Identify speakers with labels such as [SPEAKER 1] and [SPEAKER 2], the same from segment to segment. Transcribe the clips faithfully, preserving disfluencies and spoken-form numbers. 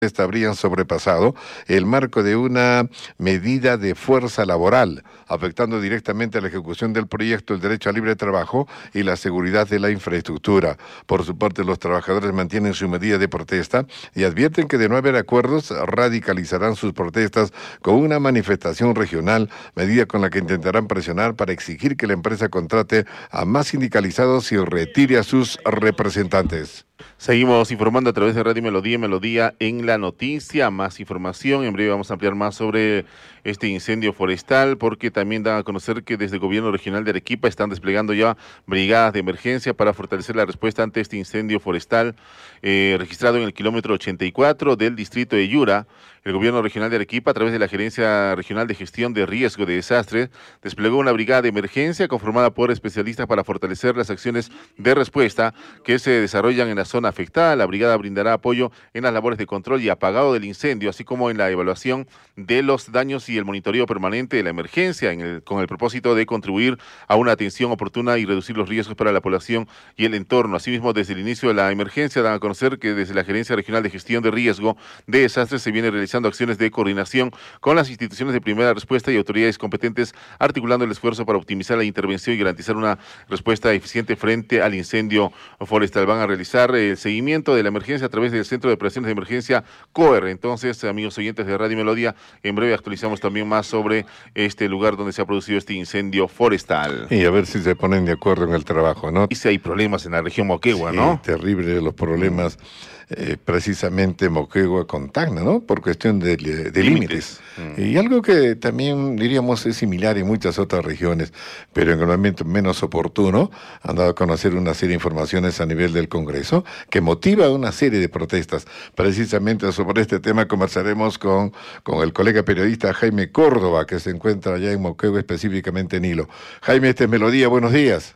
[SPEAKER 1] habrían sobrepasado el marco de una medida de fuerza laboral, afectando directamente a la ejecución del proyecto, el derecho al libre trabajo y la seguridad de la infraestructura. Por su parte, los trabajadores mantienen su medida de protesta y advierten que de no haber acuerdos, radicalizarán sus protestas con una manifestación regional, medida con la que intentarán presionar para exigir que la empresa contrate a más sindicalizados y retire a sus representantes.
[SPEAKER 2] Seguimos informando a través de Radio Melodía, Melodía en la noticia. Más información, en breve vamos a ampliar más sobre este incendio forestal, porque también dan a conocer que desde el gobierno regional de Arequipa están desplegando ya brigadas de emergencia para fortalecer la respuesta ante este incendio forestal eh, registrado en el kilómetro ochenta y cuatro del distrito de Yura. El gobierno regional de Arequipa, a través de la Gerencia Regional de Gestión de Riesgo de Desastres, desplegó una brigada de emergencia conformada por especialistas para fortalecer las acciones de respuesta que se desarrollan en la zona afectada. La brigada brindará apoyo en las labores de control y apagado del incendio, así como en la evaluación de los daños y el monitoreo permanente de la emergencia, en el, con el propósito de contribuir a una atención oportuna y reducir los riesgos para la población y el entorno. Asimismo, desde el inicio de la emergencia, dan a conocer que desde la Gerencia Regional de Gestión de Riesgo de Desastres se viene realizando acciones de coordinación con las instituciones de primera respuesta y autoridades competentes, articulando el esfuerzo para optimizar la intervención y garantizar una respuesta eficiente frente al incendio forestal. Van a realizar el seguimiento de la emergencia a través del Centro de Operaciones de Emergencia C O E R. Entonces, amigos oyentes de Radio Melodía, en breve actualizamos también más sobre este lugar donde se ha producido este incendio forestal.
[SPEAKER 1] Y a ver si se ponen de acuerdo en el trabajo, ¿no?
[SPEAKER 2] Y si hay problemas en la región Moquegua,
[SPEAKER 1] sí,
[SPEAKER 2] ¿no?
[SPEAKER 1] Terrible los problemas, eh, precisamente Moquegua con Tacna, ¿no? Por cuestión de, de límites. Mm. Y algo que también diríamos es similar en muchas otras regiones, pero en el momento menos oportuno han dado a conocer una serie de informaciones a nivel del Congreso que motiva una serie de protestas. Precisamente sobre este tema conversaremos con, con el colega periodista Jaime Córdoba, que se encuentra allá en Moquegua, específicamente en Hilo. Jaime, este es Melodía, buenos días.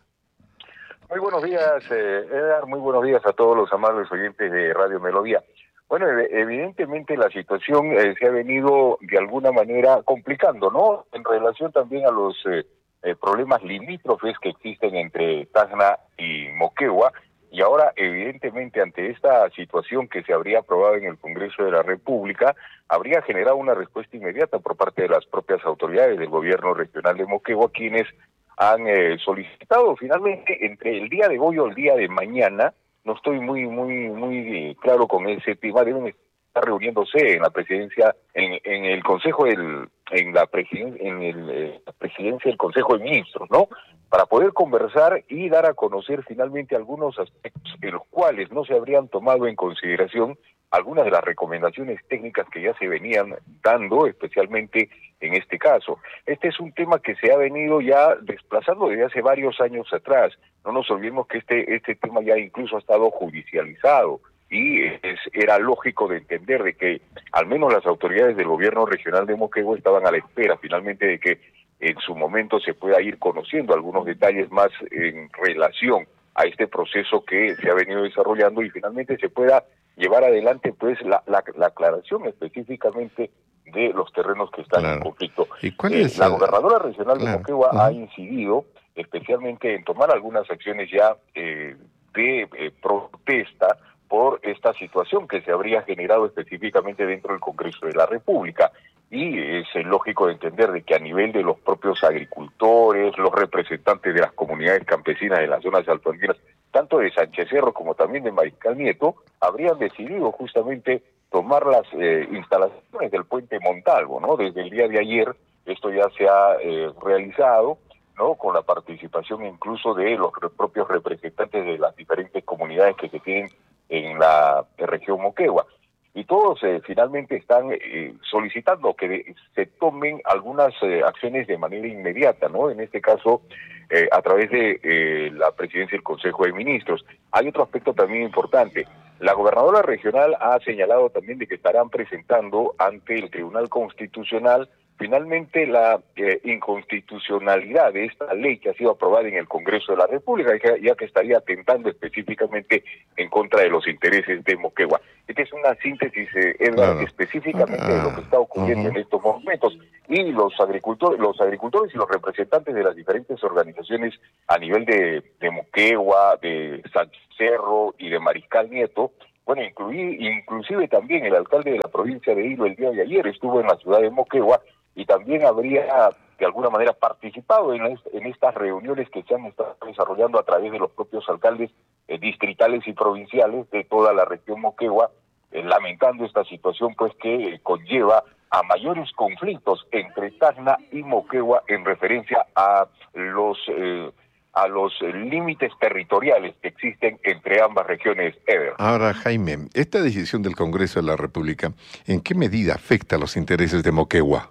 [SPEAKER 3] Muy buenos días, eh, Edgar, muy buenos días a todos los amables oyentes de Radio Melodía. Bueno, evidentemente la situación eh, se ha venido de alguna manera complicando, ¿no? En relación también a los eh, eh, problemas limítrofes que existen entre Tacna y Moquegua, y ahora evidentemente ante esta situación que se habría aprobado en el Congreso de la República, habría generado una respuesta inmediata por parte de las propias autoridades del gobierno regional de Moquegua, quienes han eh, solicitado finalmente entre el día de hoy o el día de mañana, no estoy muy muy muy claro con ese tema, deben estar reuniéndose en la presidencia, en, en el Consejo del, en la presiden, en el, eh, la presidencia del Consejo de Ministros, ¿no? Para poder conversar y dar a conocer finalmente algunos aspectos en los cuales no se habrían tomado en consideración algunas de las recomendaciones técnicas que ya se venían dando, especialmente en este caso. Este es un tema que se ha venido ya desplazando desde hace varios años atrás. No nos olvidemos que este este tema ya incluso ha estado judicializado y es, era lógico de entender de que al menos las autoridades del gobierno regional de Moquegua estaban a la espera finalmente de que en su momento se pueda ir conociendo algunos detalles más en relación a este proceso que se ha venido desarrollando y finalmente se pueda llevar adelante pues la, la, la aclaración específicamente de los terrenos que están claro. en conflicto.
[SPEAKER 1] ¿Y cuál
[SPEAKER 3] eh,
[SPEAKER 1] es
[SPEAKER 3] la gobernadora regional claro. de Moquegua uh-huh. ha incidido especialmente en tomar algunas acciones ya eh, de eh, protesta por esta situación que se habría generado específicamente dentro del Congreso de la República. Y es lógico de entender de que a nivel de los propios agricultores, los representantes de las comunidades campesinas de las zonas altoandinas, tanto de Sánchez Cerro como también de Mariscal Nieto, habrían decidido justamente tomar las eh, instalaciones del puente Montalvo, ¿no? Desde el día de ayer esto ya se ha eh, realizado, ¿no? Con la participación incluso de los propios representantes de las diferentes comunidades que se tienen en la región Moquegua. Y todos eh, finalmente están eh, solicitando que de, se tomen algunas eh, acciones de manera inmediata, ¿no? En este caso, eh, a través de eh, la presidencia del Consejo de Ministros. Hay otro aspecto también importante. La gobernadora regional ha señalado también de que estarán presentando ante el Tribunal Constitucional finalmente la eh, inconstitucionalidad de esta ley que ha sido aprobada en el Congreso de la República, ya que estaría atentando específicamente en contra de los intereses de Moquegua. Esta es una síntesis, eh, Edgar, claro. específicamente ah, de lo que está ocurriendo uh-huh. en estos momentos. Y los agricultores, los agricultores y los representantes de las diferentes organizaciones a nivel de, de Moquegua, de Sánchez Cerro y de Mariscal Nieto, Bueno, incluí, inclusive también el alcalde de la provincia de Hilo el día de ayer estuvo en la ciudad de Moquegua y también habría de alguna manera participado en, es, en estas reuniones que se han estado desarrollando a través de los propios alcaldes eh, distritales y provinciales de toda la región Moquegua, eh, lamentando esta situación pues que eh, conlleva a mayores conflictos entre Tacna y Moquegua en referencia a los eh, a los eh, límites territoriales que existen entre ambas regiones, Eder.
[SPEAKER 1] Ahora, Jaime, esta decisión del Congreso de la República, ¿en qué medida afecta a los intereses de Moquegua?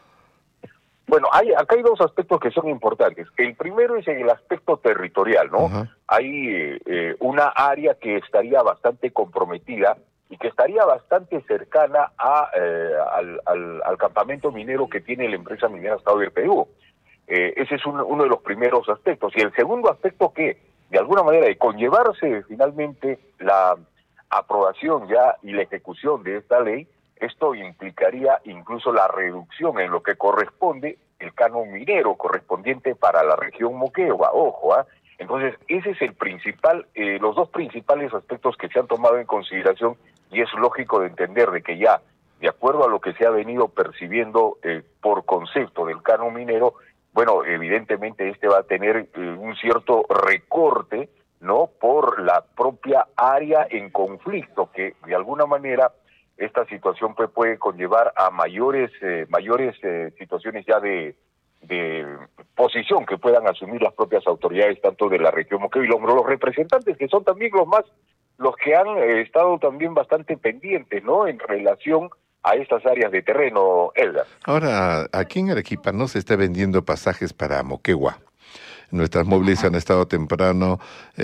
[SPEAKER 3] Bueno, hay, acá hay dos aspectos que son importantes. El primero es en el aspecto territorial, ¿no? Uh-huh. Hay eh, una área que estaría bastante comprometida y que estaría bastante cercana a, eh, al, al, al campamento minero que tiene la empresa minera Estado del Perú. Eh, ese es un, uno de los primeros aspectos. Y el segundo aspecto que, de alguna manera, de conllevarse finalmente la aprobación ya y la ejecución de esta ley, esto implicaría incluso la reducción en lo que corresponde el canon minero correspondiente para la región Moquegua, ojo, ¿ah? ¿eh? Entonces, ese es el principal, eh, los dos principales aspectos que se han tomado en consideración y es lógico de entender de que ya, de acuerdo a lo que se ha venido percibiendo eh, por concepto del canon minero, bueno, evidentemente este va a tener eh, un cierto recorte, ¿no?, por la propia área en conflicto, que de alguna manera esta situación pues, puede conllevar a mayores eh, mayores eh, situaciones ya de, de posición que puedan asumir las propias autoridades tanto de la región Moquegua y los, los representantes que son también los más los que han eh, estado también bastante pendientes, ¿no?, en relación a estas áreas de terreno, Edgar.
[SPEAKER 1] Ahora, aquí en Arequipa no se está vendiendo pasajes para Moquegua. Nuestras móviles han estado temprano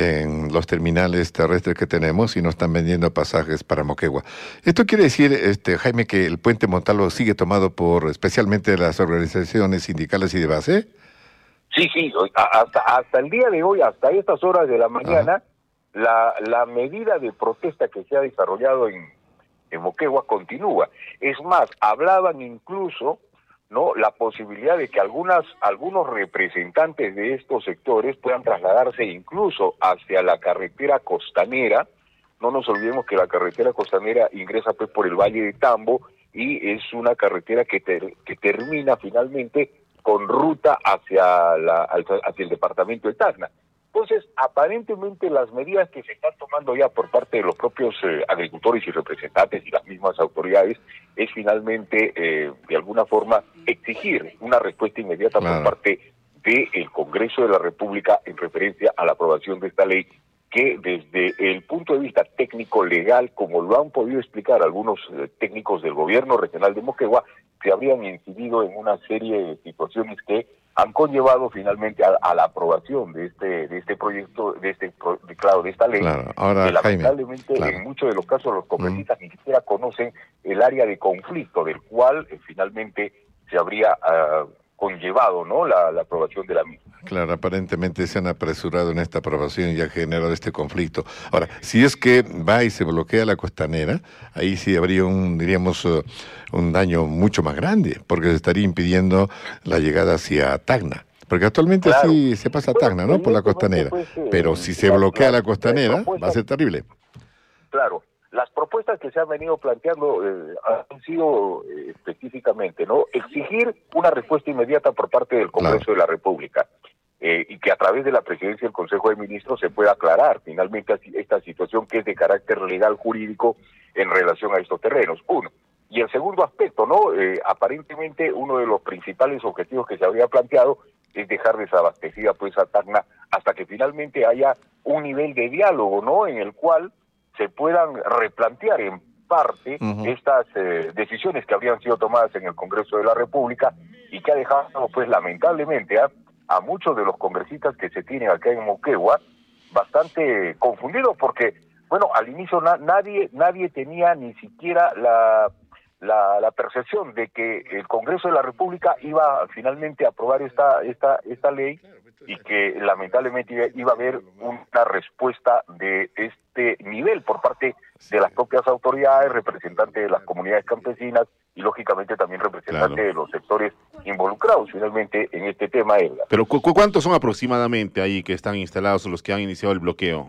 [SPEAKER 1] en los terminales terrestres que tenemos y nos están vendiendo pasajes para Moquegua. ¿Esto quiere decir, este, Jaime, que el puente Montalvo sigue tomado por especialmente las organizaciones sindicales y de base?
[SPEAKER 3] Sí, sí, hasta, hasta el día de hoy, hasta estas horas de la mañana, la, la medida de protesta que se ha desarrollado en, en Moquegua continúa. Es más, hablaban incluso, ¿no?, la posibilidad de que algunas algunos representantes de estos sectores puedan trasladarse incluso hacia la carretera costanera. No nos olvidemos que la carretera costanera ingresa pues por el Valle de Tambo y es una carretera que ter, que termina finalmente con ruta hacia la hacia el departamento de Tacna. Entonces, aparentemente las medidas que se están tomando ya por parte de los propios eh, agricultores y representantes y las mismas autoridades es finalmente, eh, de alguna forma, exigir una respuesta inmediata claro. por parte del Congreso de la República en referencia a la aprobación de esta ley que desde el punto de vista técnico-legal, como lo han podido explicar algunos eh, técnicos del gobierno regional de Moquegua, se habrían incidido en una serie de situaciones que han conllevado finalmente a, a la aprobación de este de este proyecto, de este de, claro, de esta ley.
[SPEAKER 1] Claro. Ahora,
[SPEAKER 3] que lamentablemente
[SPEAKER 1] Jaime, claro.
[SPEAKER 3] en muchos de los casos los congresistas mm. ni siquiera conocen el área de conflicto del cual eh, finalmente se habría uh, conllevado, ¿no?, la, la aprobación de la misma.
[SPEAKER 1] Claro, aparentemente se han apresurado en esta aprobación y ha generado este conflicto. Ahora, si es que va y se bloquea la costanera, ahí sí habría un, diríamos, uh, un daño mucho más grande, porque se estaría impidiendo la llegada hacia Tacna. Porque actualmente claro. sí se pasa a Tacna, ¿no?, por la costanera. Pues, eh, Pero si se bloquea la costanera, va a ser terrible.
[SPEAKER 3] Claro. Las propuestas que se han venido planteando eh, han sido eh, específicamente, ¿no?, exigir una respuesta inmediata por parte del Congreso claro. de la República eh, y que a través de la presidencia del Consejo de Ministros se pueda aclarar finalmente esta situación que es de carácter legal jurídico en relación a estos terrenos. Uno. Y el segundo aspecto, ¿no?, eh, aparentemente uno de los principales objetivos que se había planteado es dejar desabastecida pues a Tacna hasta que finalmente haya un nivel de diálogo, ¿no?, en el cual se puedan replantear en parte uh-huh. estas eh, decisiones que habrían sido tomadas en el Congreso de la República y que ha dejado, pues lamentablemente, a, a muchos de los congresistas que se tienen acá en Moquegua bastante confundidos porque, bueno, al inicio na- nadie nadie tenía ni siquiera la, la la percepción de que el Congreso de la República iba finalmente a aprobar esta esta esta ley y que lamentablemente iba a haber una respuesta de este nivel por parte de las propias autoridades, representantes de las comunidades campesinas y lógicamente también representantes claro. de los sectores involucrados finalmente en este tema. Edgar.
[SPEAKER 2] Pero ¿cu- ¿cuántos son aproximadamente ahí que están instalados o los que han iniciado el bloqueo?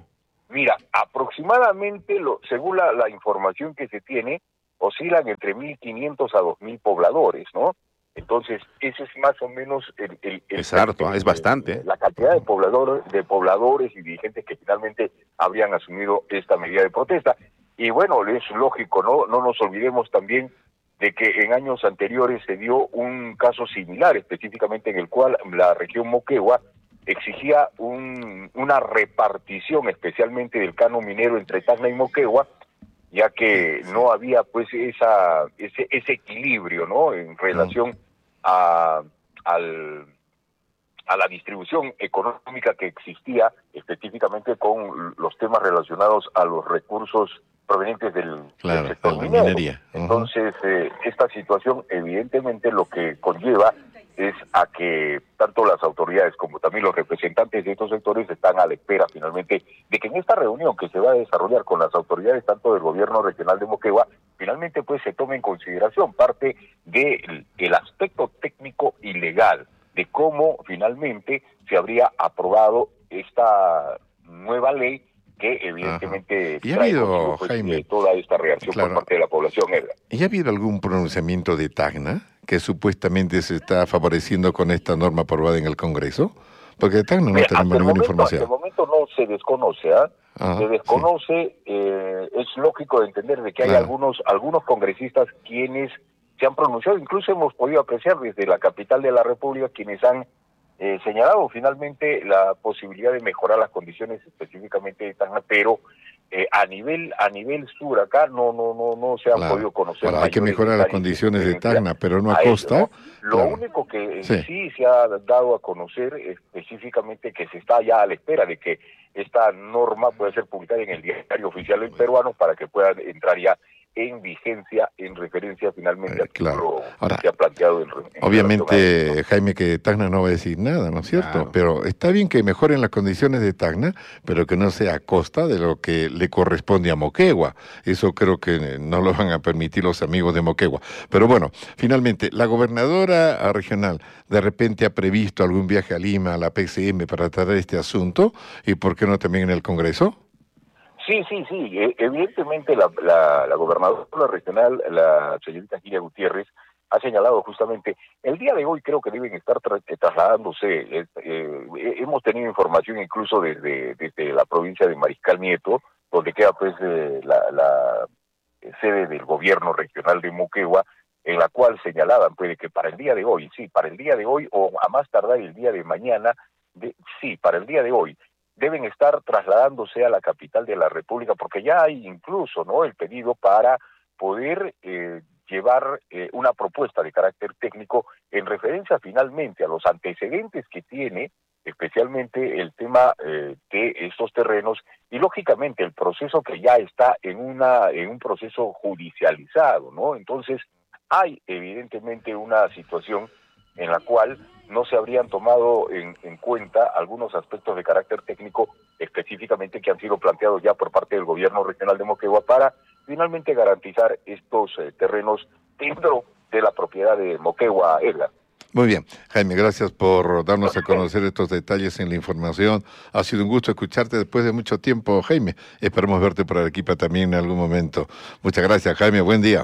[SPEAKER 3] Mira, aproximadamente, lo, según la, la información que se tiene, oscilan entre mil quinientos a dos mil pobladores, ¿no? Entonces, ese es más o menos el... el, el
[SPEAKER 2] es harto,
[SPEAKER 3] el,
[SPEAKER 2] es bastante.
[SPEAKER 3] La cantidad de pobladores, de pobladores y dirigentes que finalmente habrían asumido esta medida de protesta. Y bueno, es lógico, ¿no? No nos olvidemos también de que en años anteriores se dio un caso similar, específicamente en el cual la región Moquegua exigía un, una repartición especialmente del canon minero entre Tacna y Moquegua, ya que no había pues esa ese, ese equilibrio, ¿no? En relación a, al, a la distribución económica que existía específicamente con los temas relacionados a los recursos provenientes del,
[SPEAKER 1] claro,
[SPEAKER 3] del sector
[SPEAKER 1] de la
[SPEAKER 3] minero.
[SPEAKER 1] minería. Uh-huh.
[SPEAKER 3] Entonces, eh, esta situación evidentemente lo que conlleva es a que tanto las autoridades como también los representantes de estos sectores están a la espera finalmente de que en esta reunión que se va a desarrollar con las autoridades tanto del gobierno regional de Moquegua, finalmente pues se tome en consideración parte del el aspecto técnico y legal de cómo finalmente se habría aprobado esta nueva ley que evidentemente
[SPEAKER 1] Ajá. ¿Y ha habido,
[SPEAKER 3] consigo, pues,
[SPEAKER 1] Jaime,
[SPEAKER 3] eh, toda esta reacción
[SPEAKER 1] claro,
[SPEAKER 3] por parte de la población, Edgar?
[SPEAKER 1] ¿y ha habido algún pronunciamiento de Tacna que supuestamente se está favoreciendo con esta norma aprobada en el Congreso? Porque de Tacna no
[SPEAKER 3] Mira,
[SPEAKER 1] tenemos ninguna
[SPEAKER 3] momento,
[SPEAKER 1] información.
[SPEAKER 3] Hasta el momento no se desconoce, ¿ah?
[SPEAKER 1] Ah,
[SPEAKER 3] se desconoce,
[SPEAKER 1] sí.
[SPEAKER 3] eh, es lógico de entender de que hay
[SPEAKER 1] Claro.
[SPEAKER 3] algunos algunos congresistas quienes se han pronunciado, incluso hemos podido apreciar desde la capital de la República quienes han eh, señalado finalmente la posibilidad de mejorar las condiciones específicamente de Tacna, pero eh, a nivel a nivel sur acá no no no no se han
[SPEAKER 1] Claro.
[SPEAKER 3] podido conocer.
[SPEAKER 1] Ahora, hay que mejorar las condiciones de Tacna, pero no a, a costa.
[SPEAKER 3] Ello, ¿no? Lo
[SPEAKER 1] claro.
[SPEAKER 3] único que
[SPEAKER 1] sí.
[SPEAKER 3] sí se ha dado a conocer específicamente que se está ya a la espera de que esta norma pueda ser publicada en el diario oficial del peruano para que pueda entrar ya en vigencia en referencia finalmente
[SPEAKER 1] eh,
[SPEAKER 3] a
[SPEAKER 1] claro.
[SPEAKER 3] lo
[SPEAKER 1] Ahora,
[SPEAKER 3] que se ha planteado en, en
[SPEAKER 1] obviamente, Jaime, que Tacna no va a decir nada, ¿no es cierto?
[SPEAKER 2] Claro.
[SPEAKER 1] Pero está bien que mejoren las condiciones de Tacna, pero que no sea a costa de lo que le corresponde a Moquegua. Eso creo que no lo van a permitir los amigos de Moquegua. Pero bueno, finalmente, la gobernadora regional de repente ha previsto algún viaje a Lima, a la P C M, para tratar este asunto, y ¿por qué no también en el Congreso?
[SPEAKER 3] Sí, sí, sí. Evidentemente la, la, la gobernadora regional, la señorita Gilia Gutiérrez, ha señalado justamente, el día de hoy creo que deben estar tra trasladándose, eh, eh, hemos tenido información incluso desde, desde la provincia de Mariscal Nieto, donde queda pues eh, la, la sede del gobierno regional de Moquegua, en la cual señalaban pues que para el día de hoy, sí, para el día de hoy o a más tardar el día de mañana, de, sí, para el día de hoy, deben estar trasladándose a la capital de la República, porque ya hay incluso, ¿no?, el pedido para poder eh, llevar eh, una propuesta de carácter técnico en referencia finalmente a los antecedentes que tiene, especialmente el tema eh, de estos terrenos y lógicamente el proceso que ya está en una en un proceso judicializado, ¿no? Entonces hay evidentemente una situación en la cual no se habrían tomado en, en cuenta algunos aspectos de carácter técnico específicamente que han sido planteados ya por parte del gobierno regional de Moquegua para finalmente garantizar estos eh, terrenos dentro de la propiedad de Moquegua, Edgar.
[SPEAKER 1] Muy bien, Jaime, gracias por darnos a conocer estos detalles en la información. Ha sido un gusto escucharte después de mucho tiempo, Jaime. Esperemos verte por Arequipa también en algún momento. Muchas gracias, Jaime. Buen día.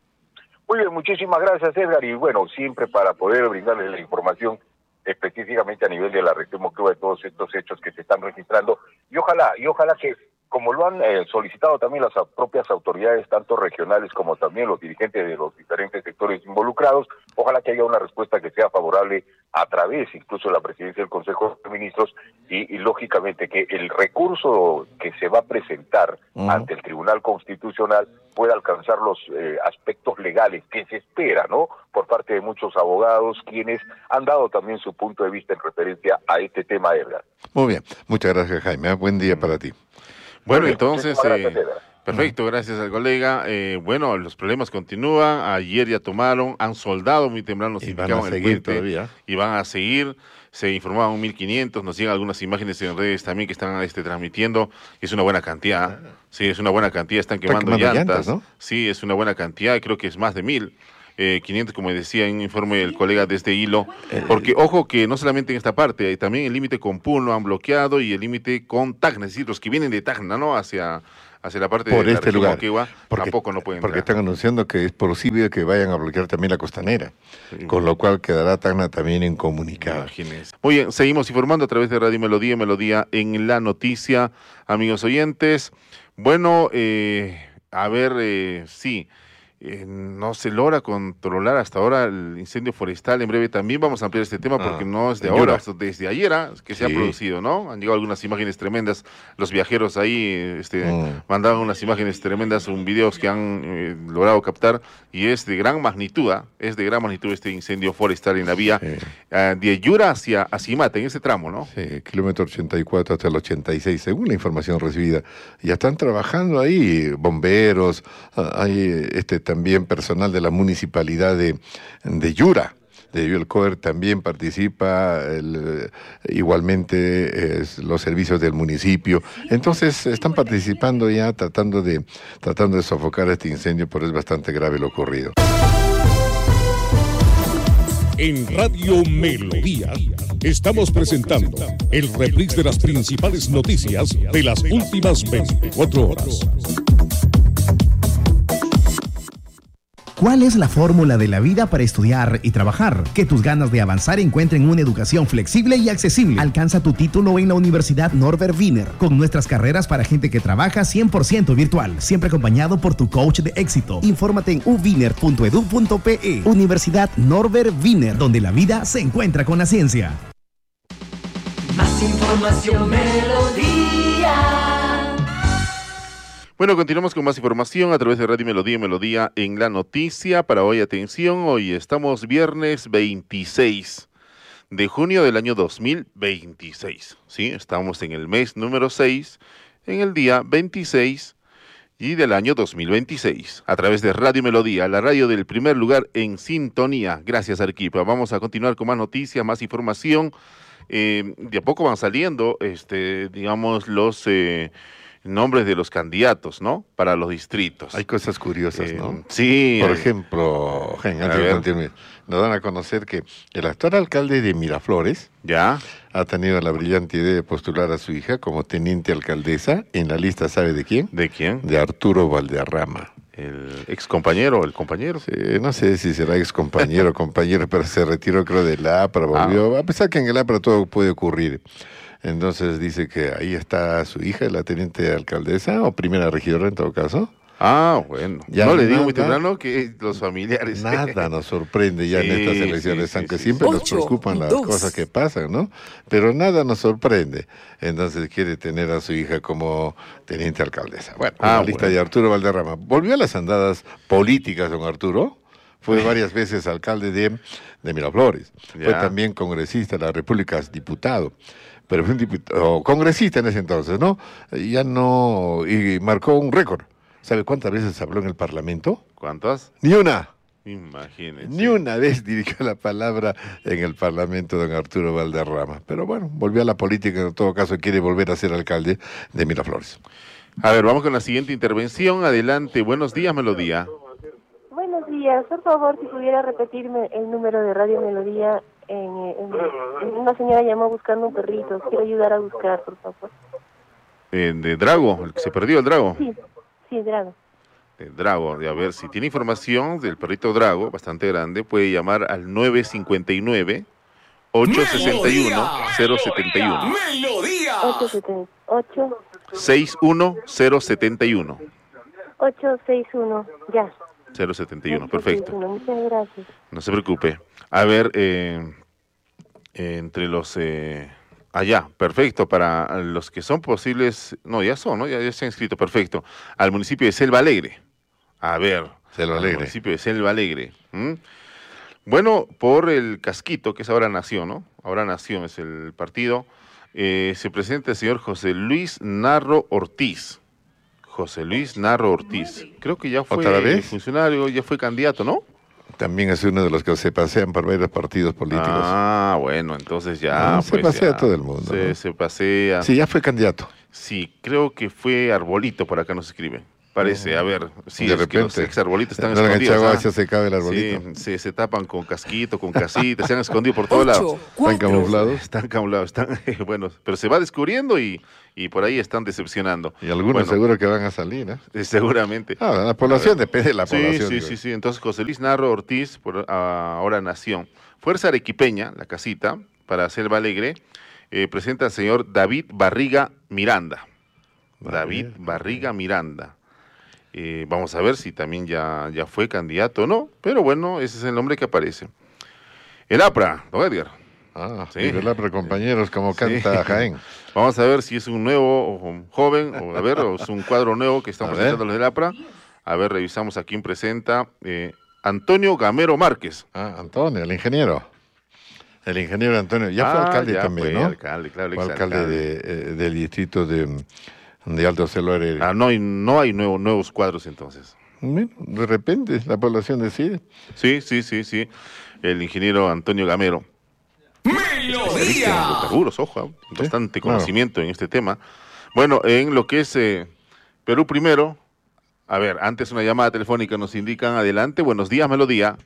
[SPEAKER 3] Muy bien, muchísimas gracias, Edgar, y bueno, siempre para poder brindarles la información específicamente a nivel de la región Moquegua de todos estos hechos que se están registrando, y ojalá, y ojalá que, como lo han eh, solicitado también las propias autoridades, tanto regionales como también los dirigentes de los diferentes sectores involucrados, ojalá que haya una respuesta que sea favorable a través incluso de la presidencia del Consejo de Ministros y, y lógicamente que el recurso que se va a presentar uh-huh. ante el Tribunal Constitucional pueda alcanzar los eh, aspectos legales que se espera, ¿no?, por parte de muchos abogados, quienes han dado también su punto de vista en referencia a este tema, Edgar.
[SPEAKER 1] Muy bien, muchas gracias, Jaime. Buen día para ti.
[SPEAKER 2] Bueno, entonces,
[SPEAKER 3] gracias,
[SPEAKER 2] eh, perfecto, gracias al colega. Eh, bueno, los problemas continúan. Ayer ya tomaron, han soldado muy temprano,
[SPEAKER 1] y van a seguir todavía.
[SPEAKER 2] Y van a seguir. Se informaban mil quinientos, nos llegan algunas imágenes en redes también que están este, transmitiendo. Es una buena cantidad. Ah. Sí, es una buena cantidad. Están quemando,
[SPEAKER 1] Están quemando
[SPEAKER 2] llantas.
[SPEAKER 1] llantas, ¿no?
[SPEAKER 2] Sí, es una buena cantidad. Creo que es más de mil. eh, quinientos, como decía en un informe el colega desde Hilo, porque ojo que no solamente en esta parte, hay también el límite con Puno han bloqueado y el límite con Tacna, es decir, los que vienen de Tacna, ¿no? Hacia... hacia la parte
[SPEAKER 1] por
[SPEAKER 2] de
[SPEAKER 1] este
[SPEAKER 2] la
[SPEAKER 1] lugar,
[SPEAKER 2] Moquegua,
[SPEAKER 1] porque,
[SPEAKER 2] tampoco no pueden
[SPEAKER 1] porque
[SPEAKER 2] entrar.
[SPEAKER 1] están anunciando que es posible que vayan a bloquear también la costanera, sí. Con lo cual quedará Tacna también incomunicada.
[SPEAKER 2] Imagínense. Muy bien, seguimos informando a través de Radio Melodía, Melodía en la noticia, amigos oyentes. Bueno, eh, a ver, eh, sí, eh, no se logra controlar hasta ahora el incendio forestal. En breve también vamos a ampliar este tema porque ah, no es de ahora, desde ayer que se sí. ha producido, ¿no? Han llegado algunas imágenes tremendas, los viajeros ahí este, mm. mandaban unas imágenes tremendas, un videos que han eh, logrado captar y es de gran magnitud, ¿eh? es de gran magnitud este incendio forestal en la vía sí. uh, de Yura hacia Acimate, en ese tramo, ¿no?
[SPEAKER 1] Sí, kilómetro ochenta y cuatro hasta el ochenta y seis, según la información recibida. Ya están trabajando ahí bomberos, uh, hay este también personal de la municipalidad de, de Yura. De el COER también participa, el, igualmente es, los servicios del municipio. Entonces están participando ya tratando de, tratando de sofocar este incendio, pero es bastante grave lo ocurrido.
[SPEAKER 4] En Radio Melodía estamos presentando el reprise de las principales noticias de las últimas veinticuatro horas.
[SPEAKER 5] ¿Cuál es la fórmula de la vida para estudiar y trabajar? Que tus ganas de avanzar encuentren una educación flexible y accesible. Alcanza tu título en la Universidad Norbert Wiener, con nuestras carreras para gente que trabaja cien por ciento virtual, siempre acompañado por tu coach de éxito. Infórmate en u wiener punto edu punto pe. Universidad Norbert Wiener, donde la vida se encuentra con la ciencia.
[SPEAKER 6] Más información, Melodía.
[SPEAKER 2] Bueno, continuamos con más información a través de Radio Melodía, Melodía en la noticia. Para hoy, atención, hoy estamos viernes veintiséis de junio del año dos mil veintiséis. Sí, estamos en el mes número seis, en el día veintiséis y del año dos mil veintiséis. A través de Radio Melodía, la radio del primer lugar en sintonía. Gracias, Arequipa. Vamos a continuar con más noticias, más información. Eh, de a poco van saliendo, este, digamos, los... Eh, nombres de los candidatos, ¿no? Para los distritos.
[SPEAKER 1] Hay cosas curiosas, eh, ¿no?
[SPEAKER 2] Sí.
[SPEAKER 1] Por ejemplo, antes nos dan a conocer que el actual alcalde de Miraflores
[SPEAKER 2] ya
[SPEAKER 1] ha tenido la brillante idea de postular a su hija como teniente alcaldesa en la lista, ¿sabe de quién?
[SPEAKER 2] ¿De quién?
[SPEAKER 1] De Arturo Valderrama.
[SPEAKER 2] El ex compañero, el compañero.
[SPEAKER 1] Sí, no sé si será ex compañero o compañero, pero se retiró creo de la APRA, volvió, ah. a pesar que en el APRA todo puede ocurrir. Entonces dice que ahí está su hija, la teniente alcaldesa, o primera regidora en todo caso.
[SPEAKER 2] Ah, bueno.
[SPEAKER 1] Ya
[SPEAKER 2] no
[SPEAKER 1] nada,
[SPEAKER 2] le digo muy temprano que los familiares...
[SPEAKER 1] Nada nos sorprende ya sí, en estas elecciones, sí, aunque sí, siempre
[SPEAKER 6] sí.
[SPEAKER 1] nos preocupan las dos. cosas que pasan, ¿no? Pero nada nos sorprende. Entonces quiere tener a su hija como teniente alcaldesa. Bueno, ah, la bueno. lista de Arturo Valderrama. Volvió a las andadas políticas, don Arturo. Fue varias veces alcalde de, de Miraflores. Ya. Fue también congresista de la República, diputado. Pero fue un diputado, congresista en ese entonces, ¿no? Ya no, y marcó un récord. ¿Sabe cuántas veces habló en el Parlamento?
[SPEAKER 2] ¿Cuántas?
[SPEAKER 1] Ni una.
[SPEAKER 2] Imagínense.
[SPEAKER 1] Ni una vez dirigió la palabra en el Parlamento don Arturo Valderrama. Pero bueno, volvió a la política, en todo caso quiere volver a ser alcalde de Miraflores.
[SPEAKER 2] A ver, vamos con la siguiente intervención. Adelante, buenos días, Melodía.
[SPEAKER 7] Buenos días, por favor, si pudiera repetirme el número de Radio Melodía. En, en, en una señora llamó buscando un perrito, quiero ayudar a buscar, por favor.
[SPEAKER 2] Eh, ¿De Drago? ¿El que se perdió, el Drago?
[SPEAKER 7] Sí, sí, Drago.
[SPEAKER 2] De Drago, de a ver, si tiene información del perrito Drago, bastante grande, puede llamar al nueve cinco nueve, ocho seis uno, cero siete uno.
[SPEAKER 6] ¡Melodía!
[SPEAKER 7] ocho
[SPEAKER 2] seis uno cero siete uno.
[SPEAKER 7] ocho seis uno, ya.
[SPEAKER 2] cero setenta y uno, perfecto.
[SPEAKER 7] Muchas gracias.
[SPEAKER 2] No se preocupe. A ver, eh, entre los... Eh, allá, perfecto, para los que son posibles... No, ya son, ¿no? Ya, ya se han inscrito, perfecto. Al municipio de Selva Alegre. A ver.
[SPEAKER 1] Selva Alegre.
[SPEAKER 2] Al municipio de Selva Alegre. ¿Mm? Bueno, por el Casquito, que es Ahora Nación, ¿no? Ahora Nación es el partido. Eh, se presenta el señor José Luis Narro Ortiz. José Luis Narro Ortiz. Creo que ya fue funcionario, ya fue candidato, ¿no?
[SPEAKER 1] También es uno de los que se pasean por varios partidos políticos.
[SPEAKER 2] Ah, bueno, entonces ya...
[SPEAKER 1] No, se
[SPEAKER 2] pues
[SPEAKER 1] pasea
[SPEAKER 2] ya,
[SPEAKER 1] todo el mundo.
[SPEAKER 2] Se,
[SPEAKER 1] ¿no?
[SPEAKER 2] se pasea...
[SPEAKER 1] Sí, ya fue candidato.
[SPEAKER 2] Sí, creo que fue Arbolito, por acá nos escribe. Parece, a ver, sí,
[SPEAKER 1] de
[SPEAKER 2] es
[SPEAKER 1] repente,
[SPEAKER 2] que los ex arbolitos están
[SPEAKER 1] no le han
[SPEAKER 2] escondidos.
[SPEAKER 1] echado
[SPEAKER 2] ¿ah?
[SPEAKER 1] agua, ya se cae el arbolito.
[SPEAKER 2] Sí, sí, se tapan con casquito, con casita, se han escondido por todos lados.
[SPEAKER 1] Están camuflados.
[SPEAKER 2] Están camuflados, están, bueno, pero se va descubriendo y, y por ahí están decepcionando.
[SPEAKER 1] Y algunos
[SPEAKER 2] Bueno,
[SPEAKER 1] seguro que van a salir, ¿eh?
[SPEAKER 2] eh, seguramente.
[SPEAKER 1] Ah, la población depende de la
[SPEAKER 2] Sí,
[SPEAKER 1] población.
[SPEAKER 2] sí,
[SPEAKER 1] digo.
[SPEAKER 2] sí, sí. Entonces, José Luis Narro Ortiz, por ah, ahora Nación. Fuerza Arequipeña, la casita, para Selva Alegre, eh, presenta al señor David Barriga Miranda. David Barriga Miranda. Eh, vamos a ver si también ya, ya fue candidato o no, pero bueno, ese es el nombre que aparece. El APRA, don Edgar.
[SPEAKER 1] Ah,
[SPEAKER 2] Sí.
[SPEAKER 1] sí. El APRA, compañeros, como
[SPEAKER 2] Sí.
[SPEAKER 1] canta Jaén.
[SPEAKER 2] Vamos a ver si es un nuevo o un joven, o a ver, o es un cuadro nuevo que están
[SPEAKER 1] A
[SPEAKER 2] presentando
[SPEAKER 1] ver.
[SPEAKER 2] los del APRA. A ver, revisamos a quién presenta. Eh, Antonio Gamero Márquez.
[SPEAKER 1] Ah, Antonio, el ingeniero. El ingeniero Antonio. Ya fue
[SPEAKER 2] Ah,
[SPEAKER 1] alcalde
[SPEAKER 2] ya
[SPEAKER 1] también,
[SPEAKER 2] fue
[SPEAKER 1] ¿no?
[SPEAKER 2] alcalde, claro,
[SPEAKER 1] Fue alcalde
[SPEAKER 2] exalcalde.
[SPEAKER 1] de, eh, del distrito de, de Alto Selva Alegre.
[SPEAKER 2] Ah, no hay, no hay nuevo- nuevos cuadros entonces.
[SPEAKER 1] Bueno, de repente la población decide.
[SPEAKER 2] Sí, sí, sí, sí. El ingeniero Antonio Gamero. Especialista en hidrocarburos, ojo, ¿eh? Bastante
[SPEAKER 1] claro.
[SPEAKER 2] conocimiento en este tema. Bueno, en lo que es eh, Perú primero, a ver, antes una llamada telefónica nos indican, adelante, buenos días, Melodía.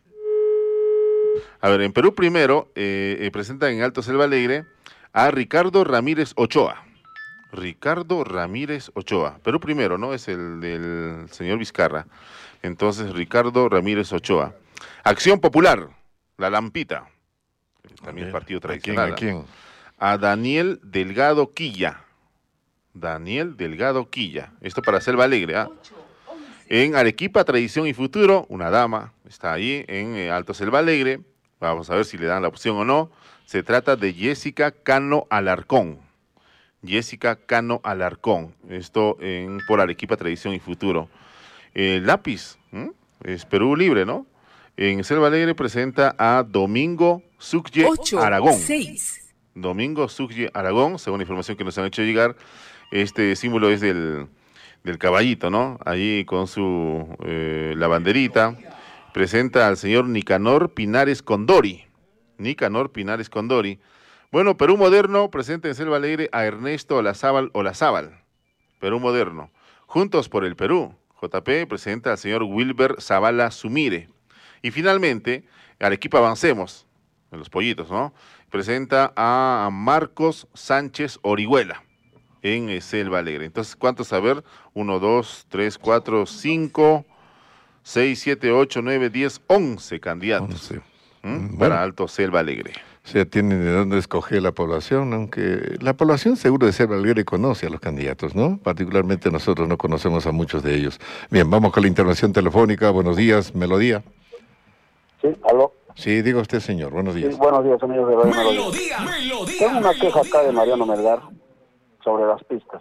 [SPEAKER 2] A ver, en Perú primero eh, eh, presentan en Alto Selva Alegre a Ricardo Ramírez Ochoa. Ricardo Ramírez Ochoa. Perú primero, ¿no? Es el del señor Vizcarra. Entonces, Ricardo Ramírez Ochoa. Acción Popular, La Lampita. También es partido
[SPEAKER 1] ¿A quién?
[SPEAKER 2] tradicional.
[SPEAKER 1] ¿A quién?
[SPEAKER 2] A Daniel Delgado Quilla. Daniel Delgado Quilla. Esto para Selva Alegre, ¿ah? En Arequipa, Tradición y Futuro, una dama está ahí en eh, Alto Selva Alegre. Vamos a ver si le dan la opción o no. Se trata de Jessica Cano Alarcón. Jessica Cano Alarcón. Esto en por Arequipa, Tradición y Futuro. Eh, lápiz, ¿m? Es Perú Libre, ¿no? En Selva Alegre presenta a Domingo Sucye Aragón.
[SPEAKER 8] seis.
[SPEAKER 2] Domingo Sucye Aragón, según la información que nos han hecho llegar, este símbolo es del, del caballito, ¿no? Allí con su eh, la banderita, presenta al señor Nicanor Pinares Condori. Nicanor Pinares Condori. Bueno, Perú Moderno presenta en Selva Alegre a Ernesto Olazábal Olazábal. Perú Moderno. Juntos por el Perú. J P presenta al señor Wilber Zavala Sumire. Y finalmente, Arequipa Avancemos, en los pollitos, ¿no? Presenta a Marcos Sánchez Orihuela en eh, Selva Alegre. Entonces, ¿cuántos? A ver, uno, dos, tres, cuatro, cinco, seis, siete, ocho, nueve, diez, once candidatos.
[SPEAKER 1] Once.
[SPEAKER 2] ¿Mm?
[SPEAKER 1] Bueno.
[SPEAKER 2] Para Alto Selva Alegre.
[SPEAKER 1] O sea, tienen de dónde escoger la población, aunque la población seguro de Selva Alegre conoce a los candidatos, ¿no? Particularmente nosotros no conocemos a muchos de ellos. Bien, vamos con la intervención telefónica. Buenos días, Melodía.
[SPEAKER 9] Sí, aló.
[SPEAKER 1] Sí, diga usted, señor. Buenos
[SPEAKER 9] Sí,
[SPEAKER 1] días.
[SPEAKER 9] buenos días, amigos de Radio Melodía.
[SPEAKER 6] Melodía, melodía.
[SPEAKER 9] Tengo una queja acá de Mariano Melgar sobre las pistas.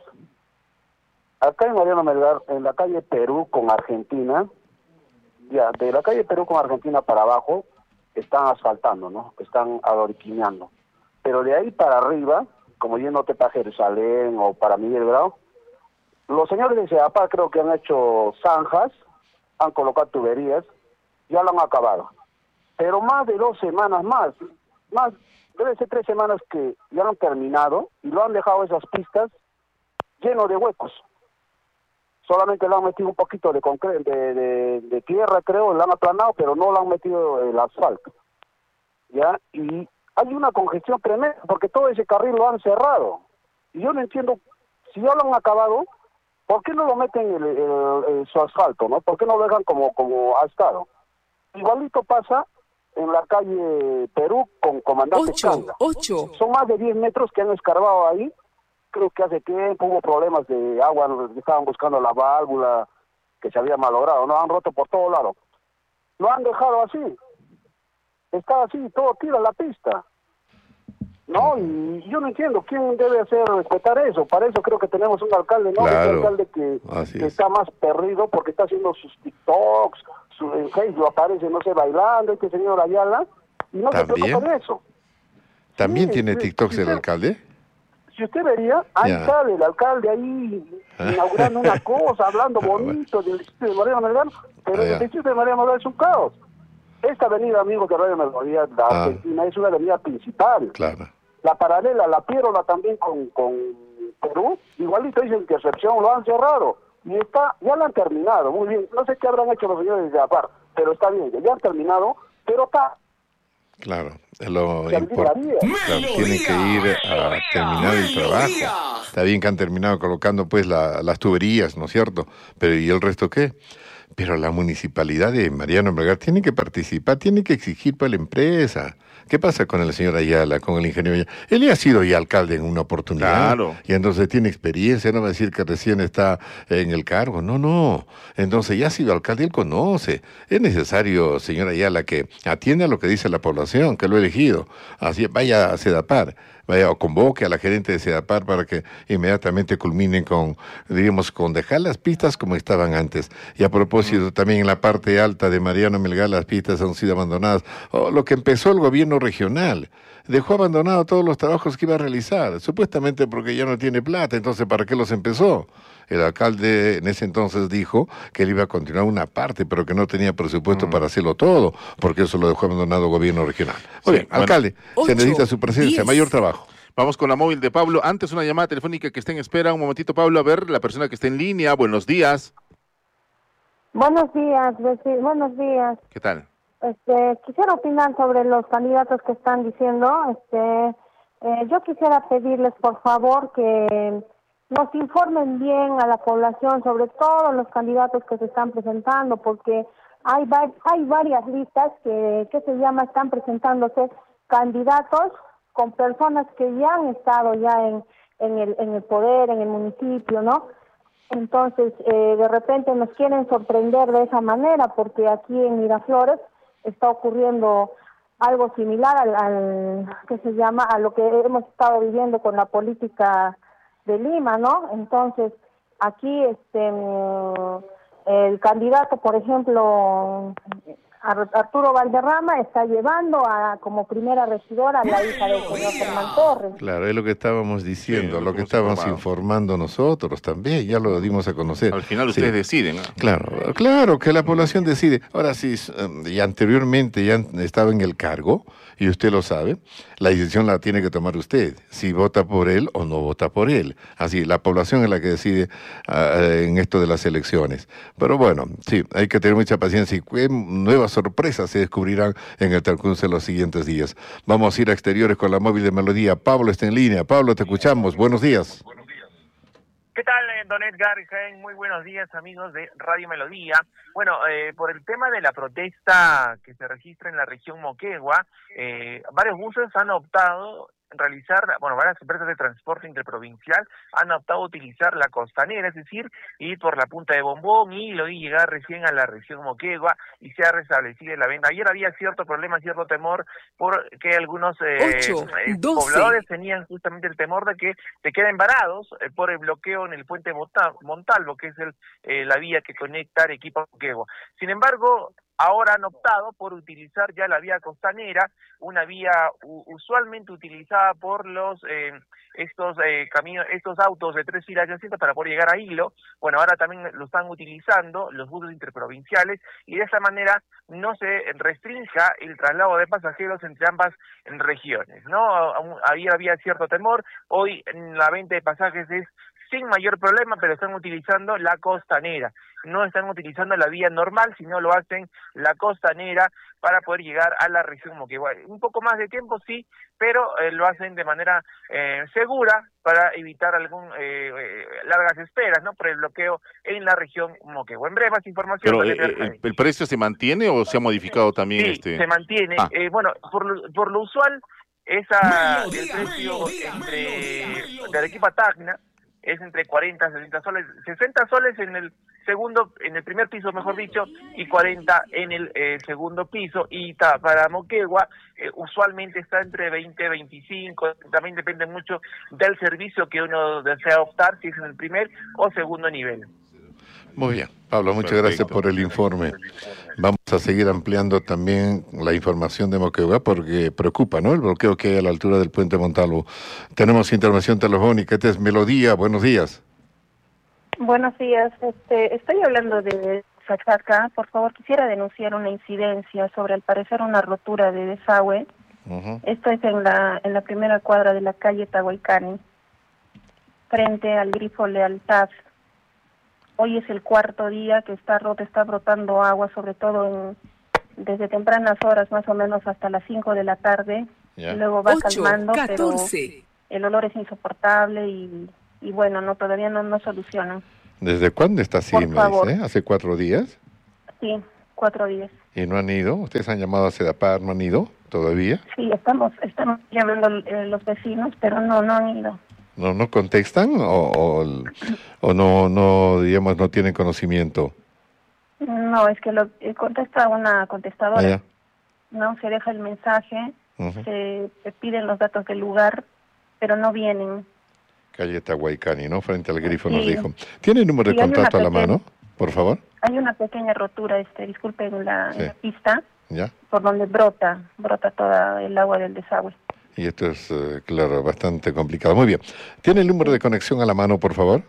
[SPEAKER 9] Acá en Mariano Melgar, en la calle Perú con Argentina, ya, de la calle Perú con Argentina para abajo, están asfaltando, ¿no? Están adorquineando. Pero de ahí para arriba, como yéndote para Jerusalén o para Miguel Grau, los señores de SEAPA creo que han hecho zanjas, han colocado tuberías, ya lo han acabado. Pero más de dos semanas más, más, debe ser tres semanas que ya lo han terminado y lo han dejado esas pistas lleno de huecos. Solamente le han metido un poquito de, concre de, de, de tierra, creo, lo han aplanado, pero no le han metido el asfalto. ¿Ya? Y hay una congestión tremenda, porque todo ese carril lo han cerrado. Y yo no entiendo, si ya lo han acabado, ¿por qué no lo meten el, el, el, su asfalto, no? ¿Por qué no lo dejan como, como ha estado? Igualito pasa en la calle Perú con Comandante Canga.
[SPEAKER 8] ocho.
[SPEAKER 9] Son más de diez metros que han escarbado ahí. Creo que hace tiempo hubo problemas de agua, estaban buscando la válvula que se había malogrado, no han roto por todo lado. Lo han dejado así. Está así, todo tira la pista. No, y yo no entiendo quién debe hacer respetar eso. Para eso creo que tenemos un alcalde, ¿no?
[SPEAKER 1] Claro.
[SPEAKER 9] Un alcalde que,
[SPEAKER 1] Así
[SPEAKER 9] que
[SPEAKER 1] es.
[SPEAKER 9] está más perdido porque está haciendo sus TikToks, su, en Facebook aparece, no sé, bailando, este señor Ayala, y no se
[SPEAKER 1] ¿También?
[SPEAKER 9] preocupa de eso.
[SPEAKER 1] ¿También
[SPEAKER 9] Sí,
[SPEAKER 1] tiene
[SPEAKER 9] sí,
[SPEAKER 1] TikToks
[SPEAKER 9] sí,
[SPEAKER 1] el
[SPEAKER 9] sí.
[SPEAKER 1] alcalde?
[SPEAKER 9] Si usted vería, ahí
[SPEAKER 1] Ya.
[SPEAKER 9] sale el alcalde ahí inaugurando una cosa, hablando bonito del distrito de Mariano Melgar, pero
[SPEAKER 1] Ah, ya.
[SPEAKER 9] el distrito de Mariano Melgar es un caos. Esta avenida, amigos de Radio Melodía, la
[SPEAKER 1] Ah.
[SPEAKER 9] Argentina, es una avenida principal.
[SPEAKER 1] Claro.
[SPEAKER 9] La paralela, la Piérola también con, con Perú, igualito dicen que excepción lo han cerrado. y está, ya lo han terminado, muy bien, no sé qué habrán hecho los señores de APAR, pero está bien, ya han terminado, pero está...
[SPEAKER 1] Claro, lo importante, claro, tienen que ir a terminar el trabajo. Está bien que han terminado colocando pues la, las tuberías, ¿no es cierto? Pero ¿y el resto qué? Pero la municipalidad de Mariano Melgar tiene que participar, tiene que exigir para la empresa. ¿Qué pasa con el señor Ayala, con el ingeniero Ayala? Él ya ha sido ya alcalde en una oportunidad.
[SPEAKER 2] Claro.
[SPEAKER 1] Y entonces tiene experiencia, no va a decir que recién está en el cargo. No, no. Entonces ya ha sido alcalde, él conoce. Es necesario, señor Ayala, que atienda a lo que dice la población, que lo ha elegido. Así, vaya a Sedapar, vaya o convoque a la gerente de Sedapar para que inmediatamente culminen con, diríamos, con dejar las pistas como estaban antes. Y a propósito, mm. también en la parte alta de Mariano Melgar las pistas han sido abandonadas. Oh, lo que empezó el gobierno regional, dejó abandonado todos los trabajos que iba a realizar, supuestamente porque ya no tiene plata, entonces ¿para qué los empezó? El alcalde en ese entonces dijo que él iba a continuar una parte, pero que no tenía presupuesto mm. para hacerlo todo, porque eso lo dejó abandonado el gobierno regional. Muy sí, bien, bueno, alcalde, ocho, se necesita su presencia, diez. Mayor trabajo.
[SPEAKER 2] Vamos con la móvil de Pablo. Antes una llamada telefónica que está en espera. Un momentito, Pablo, a ver, la persona que está en línea. Buenos días.
[SPEAKER 8] Buenos días, buenos días.
[SPEAKER 2] ¿Qué tal?
[SPEAKER 8] Este, quisiera opinar sobre los candidatos que están diciendo. Este, eh, yo quisiera pedirles, por favor, que nos informen bien a la población sobre todos los candidatos que se están presentando, porque hay va- hay varias listas que, que se llama, están presentándose candidatos con personas que ya han estado ya en, en el en el poder, en el municipio, ¿no? Entonces, eh, de repente nos quieren sorprender de esa manera, porque aquí en Miraflores está ocurriendo algo similar al, al que se llama a lo que hemos estado viviendo con la política de Lima, ¿no? Entonces, aquí este el candidato, por ejemplo, Arturo Valderrama, está llevando a como primera regidora a la hija del señor Germán Torres.
[SPEAKER 1] Claro, es lo que estábamos diciendo,
[SPEAKER 2] sí,
[SPEAKER 1] lo que estábamos informando nosotros también, ya lo dimos a conocer.
[SPEAKER 2] Al final ustedes sí. deciden, ¿no?
[SPEAKER 1] Claro, claro, que la población decide. Ahora sí, y anteriormente ya estaba en el cargo, y usted lo sabe, la decisión la tiene que tomar usted, si vota por él o no vota por él. Así, la población es la que decide uh, en esto de las elecciones. Pero bueno, sí, hay que tener mucha paciencia y qué nuevas sorpresas se descubrirán en el transcurso de los siguientes días. Vamos a ir a exteriores con la móvil de Melodía. Pablo está en línea. Pablo, te escuchamos. Buenos días.
[SPEAKER 10] ¿Qué tal, don Edgar? Muy buenos días, amigos de Radio Melodía. Bueno, eh, por el tema de la protesta que se registra en la región Moquegua, eh, varios buses han optado realizar, bueno, varias empresas de transporte interprovincial han optado a utilizar la costanera, es decir, ir por la punta de Bombón y lo y llegar recién a la región Moquegua y se ha restablecido la venta. Ayer había cierto problema, cierto temor, porque algunos eh, eh, pobladores tenían justamente el temor de que se queden varados eh, por el bloqueo en el puente Montalvo, que es el eh, la vía que conecta Arequipa a Moquegua. Sin embargo, ahora han optado por utilizar ya la vía costanera, una vía usualmente utilizada por los eh, estos eh, caminos, estos autos de tres filas de asientos para poder llegar a Hilo. Bueno, ahora también lo están utilizando los buses interprovinciales y de esa manera no se restrinja el traslado de pasajeros entre ambas regiones, ¿no? Ayer había cierto temor, hoy la venta de pasajes es sin mayor problema, pero están utilizando la costanera. No están utilizando la vía normal, sino lo hacen la costanera para poder llegar a la región Moquegua. Un poco más de tiempo, sí, pero eh, lo hacen de manera eh, segura para evitar algún eh, eh, largas esperas, ¿no? Por el bloqueo en la región Moquegua. En breve, más información.
[SPEAKER 2] Pero eh, el, ¿el precio se mantiene o se ha modificado también?
[SPEAKER 10] Sí,
[SPEAKER 2] este?
[SPEAKER 10] se mantiene. Ah. Eh, bueno, por lo, por lo usual, esa melodía, el precio melodía, entre melodía. de Arequipa a Tacna es entre cuarenta, sesenta soles, sesenta soles en el segundo, en el primer piso, mejor dicho, y cuarenta en el eh, segundo piso. Y ta, para Moquegua eh, usualmente está entre veinte, veinticinco, también depende mucho del servicio que uno desea optar, si es en el primer o segundo nivel.
[SPEAKER 1] Muy bien, Pablo, muchas Perfecto. gracias por el informe. Vamos a seguir ampliando también la información de Moquegua porque preocupa, ¿no? El bloqueo que hay a la altura del puente Montalvo. Tenemos intervención telefónica. Esta es Melodía. Buenos días.
[SPEAKER 8] Buenos días. Este, estoy hablando de Sachaca. Por favor, quisiera denunciar una incidencia sobre, al parecer, una rotura de desagüe. Uh-huh. Esto es en la en la primera cuadra de la calle Tahuaycani, frente al grifo Lealtad. hoy es el cuarto día que está rota, está brotando agua, sobre todo en, desde tempranas horas, más o menos hasta las cinco de la tarde.
[SPEAKER 1] Ya.
[SPEAKER 8] Y luego va
[SPEAKER 6] Ocho,
[SPEAKER 8] calmando,
[SPEAKER 6] catorce.
[SPEAKER 8] pero el olor es insoportable y, y bueno, no todavía no, no solucionan.
[SPEAKER 1] ¿Desde cuándo está así,
[SPEAKER 8] Por
[SPEAKER 1] me
[SPEAKER 8] favor.
[SPEAKER 1] dice? ¿Hace cuatro días?
[SPEAKER 8] Sí, cuatro días.
[SPEAKER 1] ¿Y no han ido? ¿Ustedes han llamado a Sedapar, no han ido todavía?
[SPEAKER 8] Sí, estamos estamos llamando eh, los vecinos, pero no, no han ido.
[SPEAKER 1] ¿No no contestan o, o, o no, no, digamos, no tienen conocimiento?
[SPEAKER 8] No, es que lo eh, contesta una contestadora.
[SPEAKER 1] Ah, ya.
[SPEAKER 8] No, se deja el mensaje,
[SPEAKER 1] Ujú.
[SPEAKER 8] se, se piden los datos del lugar, pero no vienen.
[SPEAKER 1] Calle Tahuaycani, ¿no? Frente al grifo nos
[SPEAKER 8] Sí.
[SPEAKER 1] dijo. ¿Tiene el número de
[SPEAKER 8] Sí, hay
[SPEAKER 1] contacto a
[SPEAKER 8] una
[SPEAKER 1] la
[SPEAKER 8] pequeña-
[SPEAKER 1] mano, por favor?
[SPEAKER 8] Hay una pequeña rotura, este, disculpen, en la,
[SPEAKER 1] Sí.
[SPEAKER 8] en la pista,
[SPEAKER 1] ¿Ya?
[SPEAKER 8] por donde brota, brota toda el agua del desagüe.
[SPEAKER 1] Y esto es, eh, claro, bastante complicado. Muy bien. ¿Tiene el número de conexión a la mano, por favor?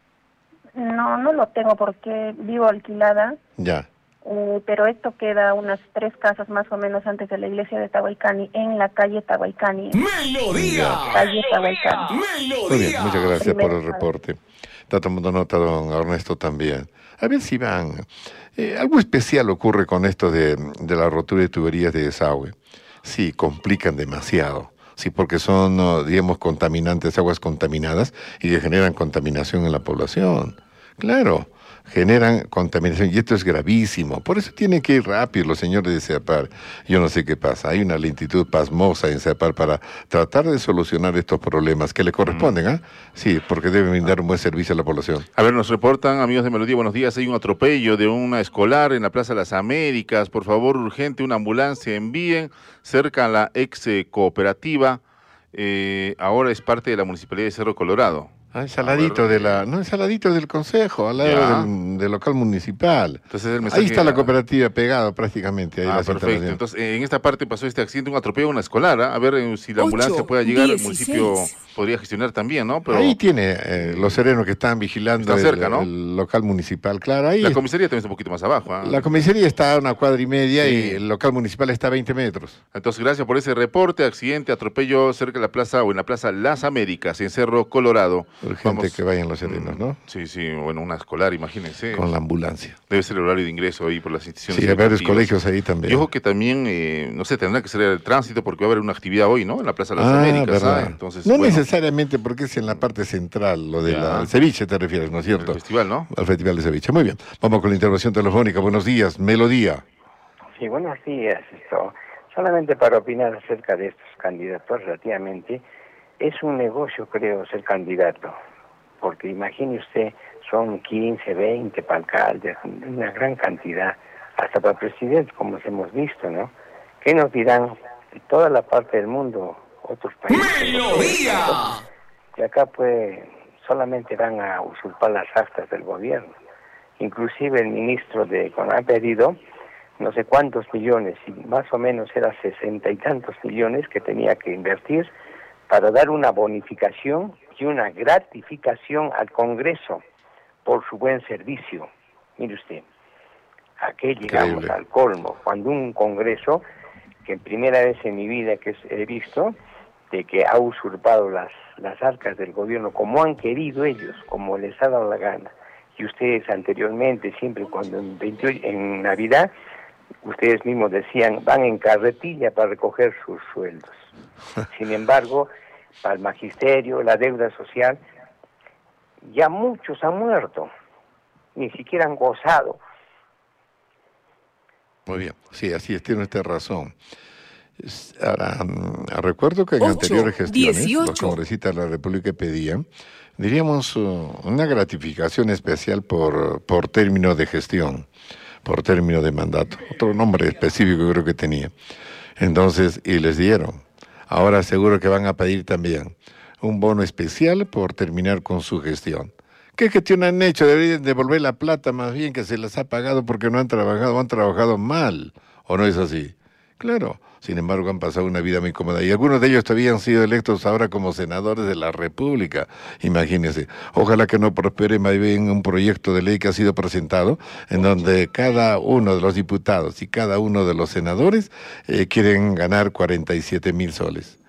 [SPEAKER 8] No, no lo tengo porque vivo alquilada,
[SPEAKER 1] Ya.
[SPEAKER 8] eh, pero esto queda unas tres casas más o menos antes de la iglesia de Tahuaycani, en la calle Tahuaycani.
[SPEAKER 6] Melodía.
[SPEAKER 8] Calle Tahuaycani.
[SPEAKER 1] Muy bien, muchas gracias por el
[SPEAKER 8] Primera.
[SPEAKER 1] reporte. Está tomando nota don Ernesto también. A ver si van. Eh, algo especial ocurre con esto de, de la rotura de tuberías de desagüe. Sí, complican demasiado. Sí, porque son, no, digamos, contaminantes, aguas contaminadas y que generan contaminación en la población. Claro, generan contaminación y esto es gravísimo. Por eso tienen que ir rápido los señores de SEAPAR. Yo no sé qué pasa. Hay una lentitud pasmosa en SEAPAR para tratar de solucionar estos problemas que le corresponden, ¿ah? Sí, porque deben brindar un buen servicio a la población.
[SPEAKER 2] A ver, nos reportan, amigos de Melodía, buenos días, hay un atropello de una escolar en la Plaza de las Américas, por favor, urgente, una ambulancia envíen, cerca a la ex eh, cooperativa, eh, ahora es parte de la Municipalidad de Cerro Colorado.
[SPEAKER 1] Ah, ensaladito de la, no, ensaladito del consejo, al lado
[SPEAKER 2] Ya.
[SPEAKER 1] del, del local municipal.
[SPEAKER 2] Entonces el mensaje-
[SPEAKER 1] Ahí está la cooperativa pegada prácticamente. Ahí
[SPEAKER 2] Ah,
[SPEAKER 1] las
[SPEAKER 2] perfecto.
[SPEAKER 1] instalaciones.
[SPEAKER 2] Entonces, eh, en esta parte pasó este accidente, un atropello a una escolar, ¿ah? A ver eh, si la
[SPEAKER 6] Ocho,
[SPEAKER 2] ambulancia pueda llegar, el
[SPEAKER 6] dieciséis.
[SPEAKER 2] municipio podría gestionar también, ¿no? Pero
[SPEAKER 1] Ahí tiene eh, los serenos que están vigilando
[SPEAKER 2] Está cerca,
[SPEAKER 1] el,
[SPEAKER 2] ¿no?
[SPEAKER 1] el local municipal, claro. Ahí
[SPEAKER 2] la
[SPEAKER 1] es-
[SPEAKER 2] comisaría también está un poquito más abajo, ¿ah?
[SPEAKER 1] la comisaría está a una cuadra y media
[SPEAKER 2] Sí.
[SPEAKER 1] y el local municipal está a veinte metros.
[SPEAKER 2] Entonces, gracias por ese reporte, accidente, atropello cerca de la plaza o en la plaza Las Américas, en Cerro Colorado.
[SPEAKER 1] Urgente
[SPEAKER 2] Vamos-
[SPEAKER 1] que vayan los serenos, ¿no?
[SPEAKER 2] Sí, sí, bueno, una escolar, imagínense.
[SPEAKER 1] Con la ambulancia.
[SPEAKER 2] Debe ser el horario de ingreso ahí por las instituciones.
[SPEAKER 1] Sí, hay varios
[SPEAKER 2] educativas.
[SPEAKER 1] colegios ahí también.
[SPEAKER 2] Y ojo que también, eh, no sé, tendrá que ser el tránsito porque va a haber una actividad hoy, ¿no? En la Plaza de las
[SPEAKER 1] Ah,
[SPEAKER 2] Américas,
[SPEAKER 1] verdad.
[SPEAKER 2] ¿ah? Entonces,
[SPEAKER 1] no
[SPEAKER 2] bueno,
[SPEAKER 1] necesariamente porque es en la parte central, lo de
[SPEAKER 2] Ya.
[SPEAKER 1] la el ceviche te refieres, ¿no es
[SPEAKER 2] el
[SPEAKER 1] cierto?
[SPEAKER 2] festival, ¿no?
[SPEAKER 1] Al Festival de Ceviche. Muy bien. Vamos con la intervención telefónica. Buenos días, Melodía.
[SPEAKER 11] Sí, buenos días. Esto, solamente para opinar acerca de estos candidatos, relativamente, es un negocio, creo, ser candidato. Porque imagine usted, son quince, veinte para alcaldes, una gran cantidad, hasta para presidente, como hemos visto, ¿no? ¿Qué nos dirán de toda la parte del mundo, otros países?
[SPEAKER 6] Melodía.
[SPEAKER 11] Que acá, pues, solamente van a usurpar las actas del gobierno. Inclusive el ministro de Economía ha pedido no sé cuántos millones, y más o menos era sesenta y tantos millones que tenía que invertir para dar una bonificación y una gratificación al Congreso por su buen servicio. Mire usted, ¿a qué llegamos?
[SPEAKER 1] Increíble.
[SPEAKER 11] Al colmo? Cuando un Congreso, que primera vez en mi vida que he visto, de que ha usurpado las, las arcas del gobierno como han querido ellos, como les ha dado la gana. Y ustedes anteriormente, siempre cuando en, veintiocho, en Navidad, ustedes mismos decían, van en carretilla para recoger sus sueldos. Sin embargo, para el magisterio, la deuda social, ya muchos han muerto, ni siquiera han gozado.
[SPEAKER 1] Muy bien. Sí, así es, tiene usted razón. Es- Ahora, mm, recuerdo que en
[SPEAKER 6] Ocho,
[SPEAKER 1] anteriores gestiones los
[SPEAKER 6] dieciocho.
[SPEAKER 1] congresistas de la República pedían, diríamos, uh, una gratificación especial por, por término de gestión, por término de mandato. Otro nombre específico creo que tenía. Entonces, y les dieron. Ahora seguro que van a pedir también un bono especial por terminar con su gestión. ¿Qué gestión han hecho? Deberían devolver la plata más bien que se les ha pagado porque no han trabajado, han trabajado mal. ¿O no es así? Claro. Sin embargo, han pasado una vida muy cómoda. Y algunos de ellos todavía han sido electos ahora como senadores de la República. Imagínense. Ojalá que no prospere más bien un proyecto de ley que ha sido presentado en donde cada uno de los diputados y cada uno de los senadores eh, quieren ganar cuarenta y siete mil soles.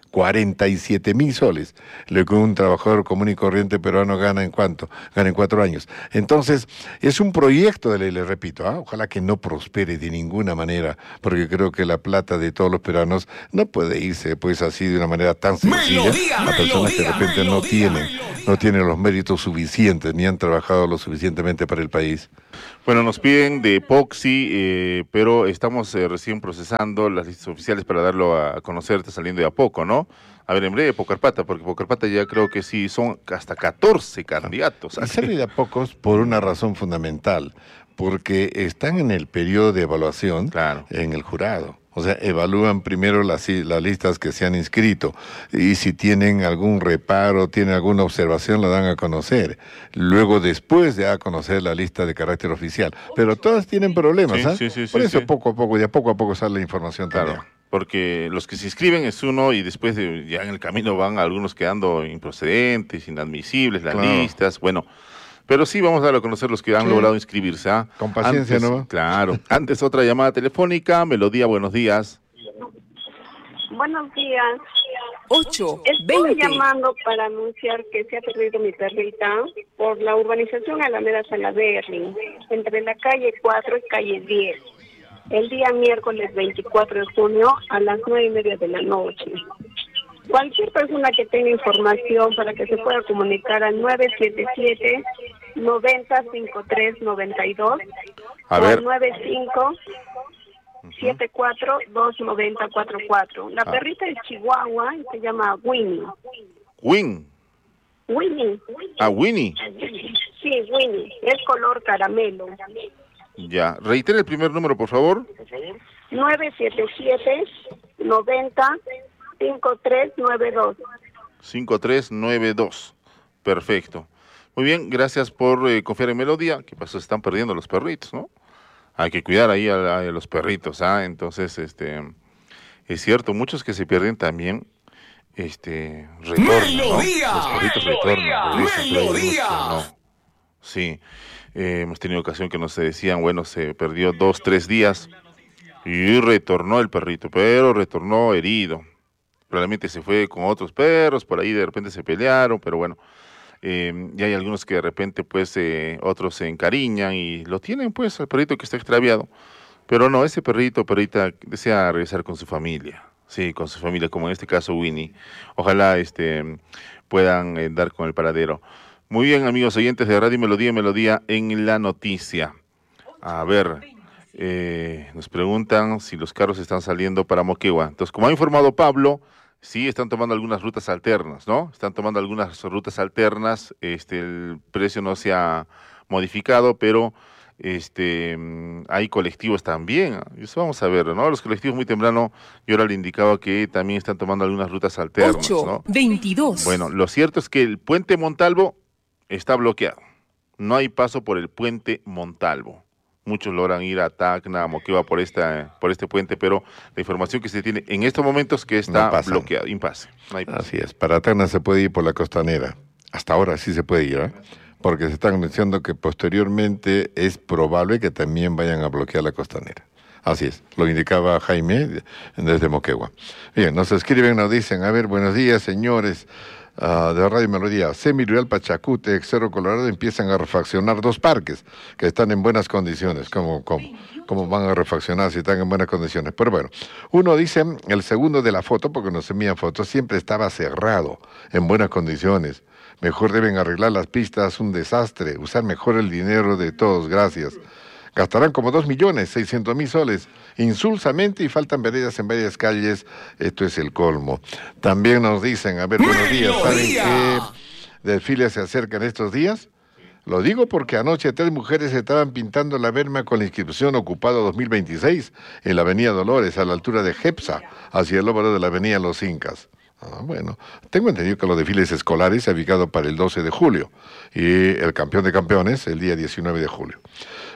[SPEAKER 1] cuarenta y siete mil soles, lo que un trabajador común y corriente peruano gana en cuánto, gana en cuatro años. Entonces, es un proyecto de ley, le repito, ¿ah? Ojalá que no prospere de ninguna manera, porque creo que la plata de todos los peruanos no puede irse pues así de una manera tan sencilla
[SPEAKER 6] Melodía,
[SPEAKER 1] a personas que de
[SPEAKER 6] melodía,
[SPEAKER 1] repente no
[SPEAKER 6] melodía,
[SPEAKER 1] tienen,
[SPEAKER 6] melodía.
[SPEAKER 1] no tienen los méritos suficientes, ni han trabajado lo suficientemente para el país.
[SPEAKER 2] Bueno, nos piden de epoxi, eh, pero estamos eh, recién procesando las listas oficiales para darlo a conocer, está saliendo de a poco, ¿no? A ver, en breve, Pocarpata, porque Pocarpata ya creo que sí, son hasta catorce candidatos.
[SPEAKER 1] Y
[SPEAKER 2] así.
[SPEAKER 1] sale de a pocos por una razón fundamental, porque están en el periodo de evaluación
[SPEAKER 2] Claro.
[SPEAKER 1] en el jurado. O sea, evalúan primero las, las listas que se han inscrito y si tienen algún reparo, tienen alguna observación, la dan a conocer. Luego, después de a conocer la lista de carácter oficial. Pero todas tienen problemas,
[SPEAKER 2] Sí,
[SPEAKER 1] ¿ah?
[SPEAKER 2] sí, sí,
[SPEAKER 1] Por
[SPEAKER 2] sí,
[SPEAKER 1] eso
[SPEAKER 2] sí.
[SPEAKER 1] poco a poco, ya poco a poco sale la información
[SPEAKER 2] Claro,
[SPEAKER 1] también.
[SPEAKER 2] porque los que se inscriben es uno y después de- ya en el camino van algunos quedando improcedentes, inadmisibles, las
[SPEAKER 1] Claro.
[SPEAKER 2] listas, bueno. Pero sí vamos a dar a conocer los que han
[SPEAKER 1] Sí.
[SPEAKER 2] logrado inscribirse, ¿ah?
[SPEAKER 1] Con paciencia,
[SPEAKER 2] Antes-
[SPEAKER 1] ¿no?
[SPEAKER 2] Claro. Antes otra llamada telefónica, Melodía, buenos días.
[SPEAKER 12] Buenos días.
[SPEAKER 6] ocho,
[SPEAKER 12] Estoy
[SPEAKER 6] veinte.
[SPEAKER 12] llamando para anunciar que se ha perdido mi perrita por la urbanización Alameda Salaberry, entre la calle cuatro y calle diez, el día miércoles veinticuatro de junio a las nueve y media de la noche. Cualquier persona que tenga información para que se pueda comunicar al nueve siete siete, noventa cincuenta y tres noventa y dos
[SPEAKER 2] A
[SPEAKER 12] o
[SPEAKER 2] ver.
[SPEAKER 12] al nueve cinco siete cuatro dos nueve cero cuatro cuatro. La
[SPEAKER 2] Ah.
[SPEAKER 12] perrita es chihuahua y se llama Winnie.
[SPEAKER 2] Win.
[SPEAKER 12] Winnie.
[SPEAKER 2] Ah, Winnie.
[SPEAKER 12] Sí, Winnie. Es color caramelo.
[SPEAKER 2] Ya. Reitera el primer número, por favor.
[SPEAKER 12] nueve siete siete, noventa cincuenta y tres noventa y dos.
[SPEAKER 2] cinco tres nueve dos. Perfecto. Muy bien, gracias por eh, confiar en Melodía. ¿Qué pasó? Se están perdiendo los perritos, ¿no? Hay que cuidar ahí a, a los perritos, ¿ah? Entonces, este, es cierto, muchos que se pierden también, este, retornan, ¿no?
[SPEAKER 6] ¡Melodía!
[SPEAKER 2] Los perritos retornan, regresan, pero hay algunos que
[SPEAKER 6] ¡Melodía!
[SPEAKER 2] no. Sí, eh, hemos tenido ocasión que nos decían, bueno, se perdió dos, tres días y retornó el perrito, pero retornó herido. Probablemente se fue con otros perros, por ahí de repente se pelearon, pero bueno. Eh, y hay algunos que de repente pues eh, otros se encariñan y lo tienen pues al perrito que está extraviado, pero no, ese perrito, perrita desea regresar con su familia, sí, con su familia, como en este caso Winnie. Ojalá este puedan eh, dar con el paradero. Muy bien, amigos oyentes de Radio Melodía, Melodía en la noticia. A ver, eh, nos preguntan si los carros están saliendo para Moquegua. Entonces, como ha informado Pablo, sí, están tomando algunas rutas alternas, ¿no? Están tomando algunas rutas alternas, este, el precio no se ha modificado, pero este, mm, hay colectivos también. Eso vamos a ver, ¿no? Los colectivos muy temprano, yo ahora le indicaba que también están tomando algunas rutas alternas,
[SPEAKER 6] ocho,
[SPEAKER 2] ¿no?
[SPEAKER 6] veintidós.
[SPEAKER 2] Bueno, lo cierto es que el puente Montalvo está bloqueado. No hay paso por el puente Montalvo. Muchos logran ir a Tacna, a Moquegua por esta, por este puente, pero la información que se tiene en estos momentos es que está
[SPEAKER 1] No pasan.
[SPEAKER 2] bloqueado, impasse. No hay paso.
[SPEAKER 1] Así es, para Tacna se puede ir por la costanera. Hasta ahora sí se puede ir, ¿eh? Porque se están anunciando que posteriormente es probable que también vayan a bloquear la costanera. Así es, lo indicaba Jaime desde Moquegua. Bien, nos escriben, nos dicen, a ver, buenos días, señores. Uh, de Radio Melodía, Semirural, Pachacute, ex Cerro Colorado empiezan a refaccionar dos parques que están en buenas condiciones. ¿Cómo, cómo, cómo van a refaccionar si están en buenas condiciones? Pero bueno, uno dice, el segundo de la foto, porque nos envían fotos, siempre estaba cerrado, en buenas condiciones. Mejor deben arreglar las pistas, un desastre, usar mejor el dinero de todos, gracias. Gastarán como dos millones seiscientos mil soles insulsamente y faltan veredas en varias calles. Esto es el colmo. También nos dicen, a ver, buenos días, ¿saben qué desfiles se acercan estos días? Lo digo porque anoche tres mujeres estaban pintando la berma con la inscripción Ocupado dos mil veintiséis en la avenida Dolores, a la altura de Jepsa, hacia el óvalo de la avenida Los Incas. Ah, bueno, tengo entendido que los desfiles escolares se han ubicado para el doce de julio y el campeón de campeones el día diecinueve de julio.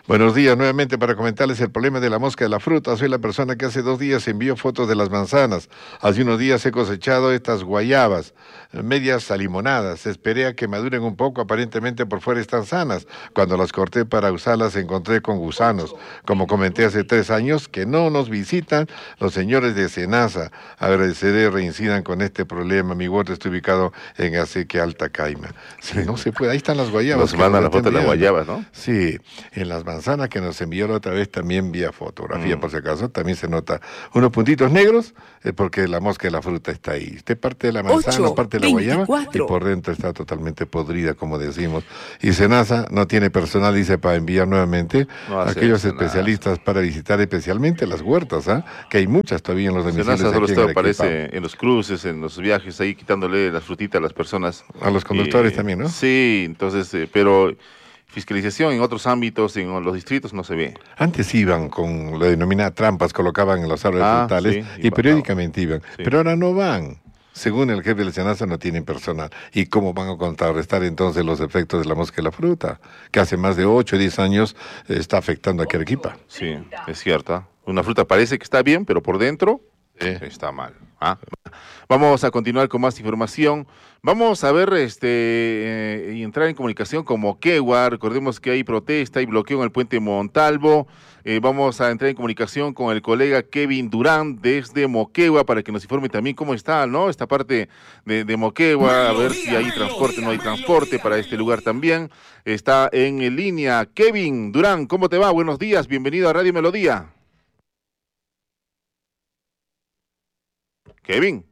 [SPEAKER 1] Buenos días, nuevamente para comentarles el problema de la mosca de la fruta. Soy la persona que hace dos días envió fotos de las manzanas. Hace unos días he cosechado estas guayabas, medias alimonadas. Esperé a que maduren un poco, aparentemente por fuera están sanas. Cuando las corté para usarlas encontré con gusanos. Como comenté hace tres años, que no nos visitan los señores de Senasa. Agradeceré reincidan con este problema. Mi huerto está ubicado en Aseque, Alta Caima. Sí, no se puede, ahí están las guayabas.
[SPEAKER 2] Nos mandan la foto de las guayabas, ¿no?
[SPEAKER 1] Sí, en las manzanas que nos envió la otra vez también vía fotografía, mm. por si acaso, también se nota unos puntitos negros, es porque la mosca de la fruta está ahí. Usted parte de la manzana, ocho, parte de la guayaba, y por dentro está totalmente podrida, como decimos. Y Senasa no tiene personal, dice, para enviar nuevamente no a aquellos especialistas nada. Para visitar especialmente las huertas, ¿ah? ¿eh? Que hay muchas todavía en los domicilios.
[SPEAKER 2] Senasa solo está, aparece en los cruces, en los viajes, ahí quitándole las frutitas a las personas.
[SPEAKER 1] A los conductores
[SPEAKER 2] y,
[SPEAKER 1] también, ¿no?
[SPEAKER 2] Sí, entonces, eh, pero... fiscalización en otros ámbitos, en los distritos, no se ve.
[SPEAKER 1] Antes iban con lo denominada trampas, colocaban en los árboles ah, frutales sí, y, y periódicamente iban, sí. Pero ahora no van. Según el jefe del Senasa no tienen personal. ¿Y cómo van a contrarrestar entonces los efectos de la mosca de la fruta? Que hace más de ocho o diez años eh, está afectando aquí a Arequipa.
[SPEAKER 2] Sí, es cierto. Una fruta parece que está bien, pero por dentro eh. está mal. ¿Ah? Vamos a continuar con más información. Vamos a ver este eh, y entrar en comunicación con Moquegua. Recordemos que hay protesta y bloqueo en el puente Montalvo. Eh, vamos a entrar en comunicación con el colega Kevin Durán desde Moquegua para que nos informe también cómo está, ¿no? Esta parte de, de Moquegua, a ver si hay transporte, no hay transporte para este lugar también. Está en línea Kevin Durán. ¿Cómo te va? Buenos días, bienvenido a Radio Melodía. Kevin.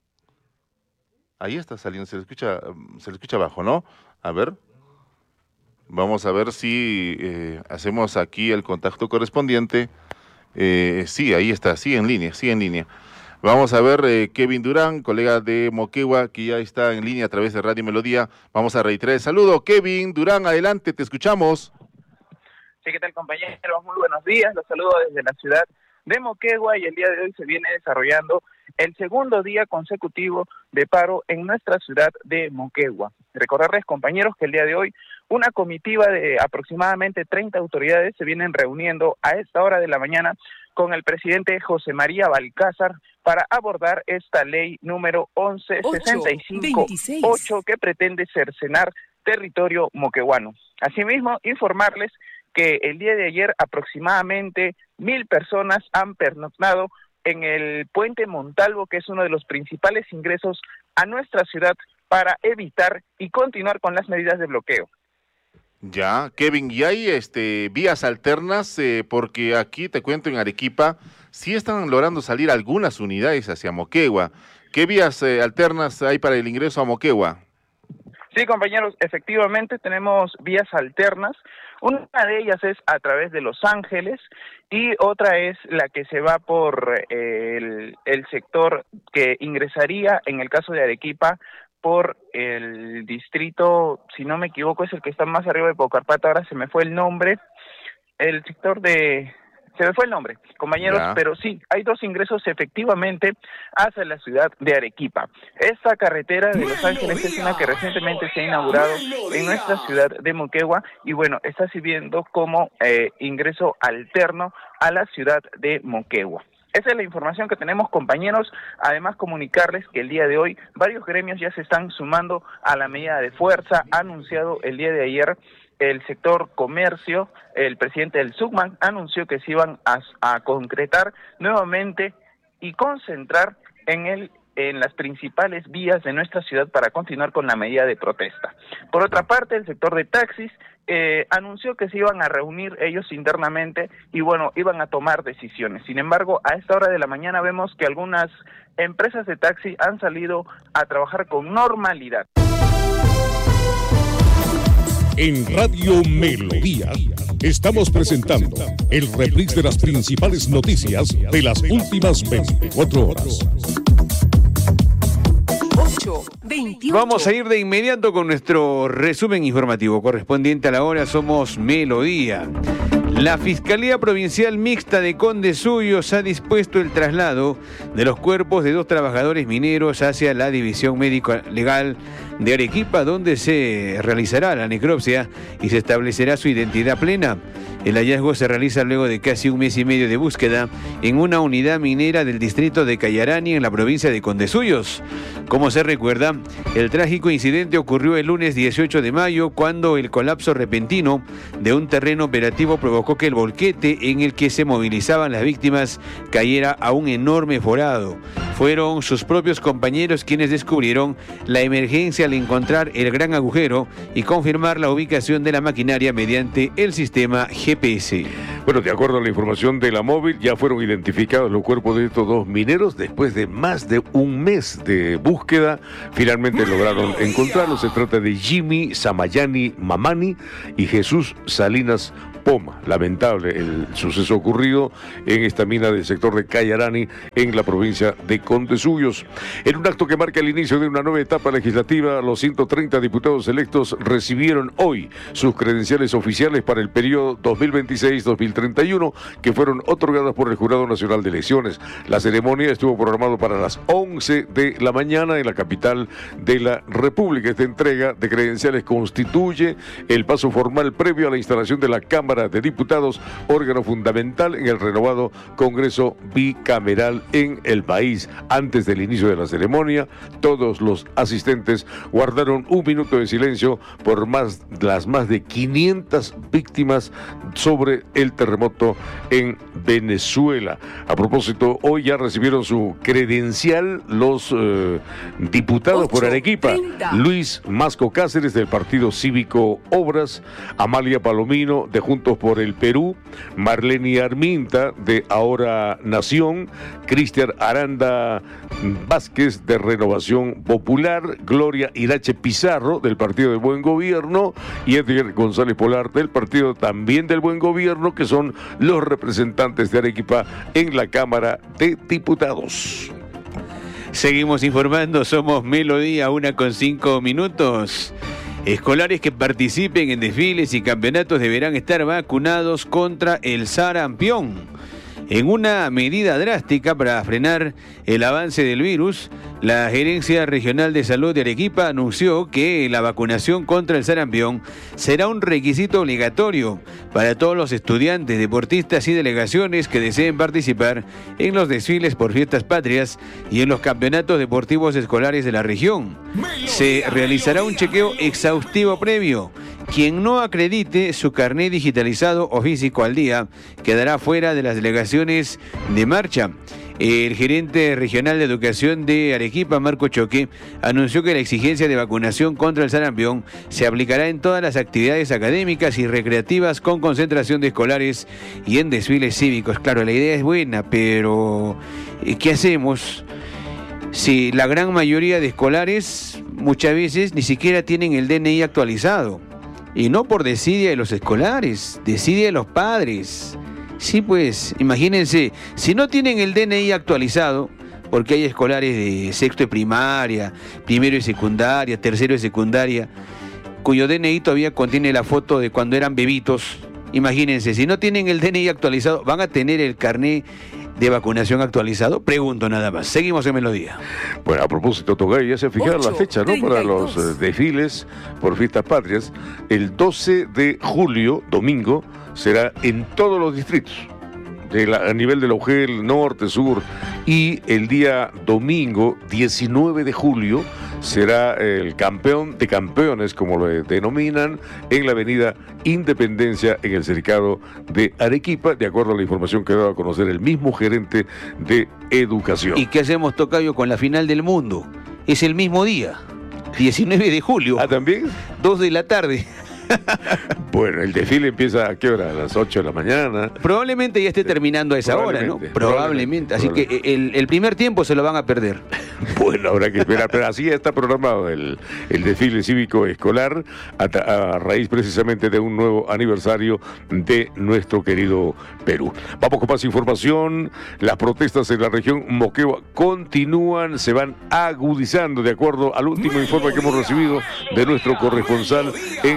[SPEAKER 2] Ahí está saliendo, se le escucha, se le escucha abajo, ¿no? A ver. Vamos a ver si eh, hacemos aquí el contacto correspondiente. Eh, sí, ahí está, sí en línea, sí en línea. Vamos a ver, eh, Kevin Durán, colega de Moquegua, que ya está en línea a través de Radio Melodía. Vamos a reiterar el saludo. Kevin Durán, adelante, te escuchamos.
[SPEAKER 13] Sí, ¿qué tal, compañeros? Muy buenos días, los saludo desde la ciudad de Moquegua y el día de hoy se viene desarrollando el segundo día consecutivo de paro en nuestra ciudad de Moquegua. Recordarles, compañeros, que el día de hoy una comitiva de aproximadamente treinta autoridades se vienen reuniendo a esta hora de la mañana con el presidente José María Balcázar para abordar esta ley número once sesenta y cinco ocho que pretende cercenar territorio moqueguano. Asimismo, informarles que el día de ayer aproximadamente mil personas han pernoctado en el puente Montalvo, que es uno de los principales ingresos a nuestra ciudad para evitar y continuar con las medidas de bloqueo.
[SPEAKER 2] Ya, Kevin, ¿y hay este, vías alternas? Eh, porque aquí, te cuento, en Arequipa, sí están logrando salir algunas unidades hacia Moquegua. ¿Qué vías eh, alternas hay para el ingreso a Moquegua?
[SPEAKER 13] Sí, compañeros, efectivamente tenemos vías alternas. Una de ellas es a través de Los Ángeles y otra es la que se va por eh, el, el sector que ingresaría, en el caso de Arequipa, por el distrito, si no me equivoco, es el que está más arriba de Pocarpata, ahora se me fue el nombre, el sector de... Se me fue el nombre, compañeros, ya. Pero sí, hay dos ingresos efectivamente hacia la ciudad de Arequipa. Esta carretera de Los Ángeles es una que recientemente se ha inaugurado en nuestra ciudad de Moquegua y bueno, está sirviendo como eh, ingreso alterno a la ciudad de Moquegua. Esa es la información que tenemos, compañeros. Además, comunicarles que el día de hoy varios gremios ya se están sumando a la medida de fuerza. Ha anunciado el día de ayer el sector comercio, el presidente del SUCMAN anunció que se iban a, a concretar nuevamente y concentrar en el en las principales vías de nuestra ciudad para continuar con la medida de protesta. Por otra parte, el sector de taxis eh, anunció que se iban a reunir ellos internamente y bueno, iban a tomar decisiones. Sin embargo, a esta hora de la mañana vemos que algunas empresas de taxi han salido a trabajar con normalidad.
[SPEAKER 4] En Radio Melodía estamos presentando el reprise de las principales noticias de las últimas veinticuatro horas.
[SPEAKER 6] ocho veintiocho.
[SPEAKER 14] Vamos a ir de inmediato con nuestro resumen informativo correspondiente a la hora. Somos Melodía. La Fiscalía Provincial Mixta de Condesuyos ha dispuesto el traslado de los cuerpos de dos trabajadores mineros hacia la División Médico Legal de Arequipa, donde se realizará la necropsia y se establecerá su identidad plena. El hallazgo se realiza luego de casi un mes y medio de búsqueda en una unidad minera del distrito de Cayarani, en la provincia de Condesuyos. Como se recuerda, el trágico incidente ocurrió el lunes dieciocho de mayo, cuando el colapso repentino de un terreno operativo provocó que el volquete en el que se movilizaban las víctimas cayera a un enorme forado. Fueron sus propios compañeros quienes descubrieron la emergencia al encontrar el gran agujero y confirmar la ubicación de la maquinaria mediante el sistema G P S.
[SPEAKER 15] Bueno, de acuerdo a la información de la móvil, ya fueron identificados los cuerpos de estos dos mineros después de más de un mes de búsqueda. Finalmente lograron encontrarlos. Se trata de Jimmy Samayani Mamani y Jesús Salinas Poma. Lamentable el suceso ocurrido en esta mina del sector de Cayarani, en la provincia de Condesuyos. En un acto que marca el inicio de una nueva etapa legislativa, los ciento treinta diputados electos recibieron hoy sus credenciales oficiales para el periodo dos mil veintiséis dos mil treinta y uno, que fueron otorgadas por el Jurado Nacional de Elecciones. La ceremonia estuvo programada para las once de la mañana en la capital de la República. Esta entrega de credenciales constituye el paso formal previo a la instalación de la Cámara de Diputados, órgano fundamental en el renovado Congreso bicameral en el país. Antes del inicio de la ceremonia, todos los asistentes guardaron un minuto de silencio por más, las más de quinientas víctimas sobre el terremoto en Venezuela. A propósito, hoy ya recibieron su credencial los eh, diputados por Arequipa: Luis Masco Cáceres, del Partido Cívico Obras; Amalia Palomino, de Juntos por el Perú; Marlene Arminta, de Ahora Nación; Cristian Aranda Vázquez, de Renovación Popular; Gloria Irache Pizarro, del Partido del Buen Gobierno; y Edgar González Polar, del Partido también del Buen Gobierno, que son los representantes de Arequipa en la Cámara de Diputados.
[SPEAKER 14] Seguimos informando, somos Melodía, una con cinco minutos. Escolares que participen en desfiles y campeonatos deberán estar vacunados contra el sarampión. En una medida drástica para frenar el avance del virus, la Gerencia Regional de Salud de Arequipa anunció que la vacunación contra el sarampión será un requisito obligatorio para todos los estudiantes, deportistas y delegaciones que deseen participar en los desfiles por fiestas patrias y en los campeonatos deportivos escolares de la región. Se realizará un chequeo exhaustivo previo. Quien no acredite su carnet digitalizado o físico al día quedará fuera de las delegaciones de marcha. El gerente regional de educación de Arequipa, Marco Choque, anunció que la exigencia de vacunación contra el sarampión se aplicará en todas las actividades académicas y recreativas con concentración de escolares y en desfiles cívicos. Claro, la idea es buena, pero ¿qué hacemos si la gran mayoría de escolares muchas veces ni siquiera tienen el D N I actualizado? Y no por desidia de los escolares, desidia de los padres. Sí, pues, imagínense, si no tienen el D N I actualizado, porque hay escolares de sexto de primaria, primero de secundaria, tercero de secundaria, cuyo D N I todavía contiene la foto de cuando eran bebitos. Imagínense, si no tienen el D N I actualizado, ¿van a tener el carnet de vacunación actualizado? Pregunto nada más. Seguimos en Melodía.
[SPEAKER 15] Bueno, a propósito, Togay, ya se fijaron la fecha, ¿no? Para los eh, desfiles por fiestas patrias. El doce de julio, domingo, será en todos los distritos, de la, a nivel de la U G E L, norte, sur, y el día domingo, diecinueve de julio, será el campeón de campeones, como lo denominan, en la avenida Independencia, en el cercado de Arequipa, de acuerdo a la información que daba a conocer el mismo gerente de educación.
[SPEAKER 14] ¿Y qué hacemos, Tocayo, con la final del mundo? Es el mismo día, diecinueve de julio.
[SPEAKER 15] ¿Ah, también?
[SPEAKER 14] dos de la tarde.
[SPEAKER 15] Bueno, el desfile empieza ¿a qué hora? A las ocho de la mañana.
[SPEAKER 14] Probablemente ya esté terminando a esa hora, ¿no? Probablemente. probablemente. Así probablemente. que el, el primer tiempo se lo van a perder.
[SPEAKER 15] Bueno, habrá que esperar. Pero así está programado el, el desfile cívico escolar a, a raíz precisamente de un nuevo aniversario de nuestro querido Perú. Vamos con más información. Las protestas en la región Moquegua continúan, se van agudizando de acuerdo al último informe que hemos recibido de nuestro corresponsal en la región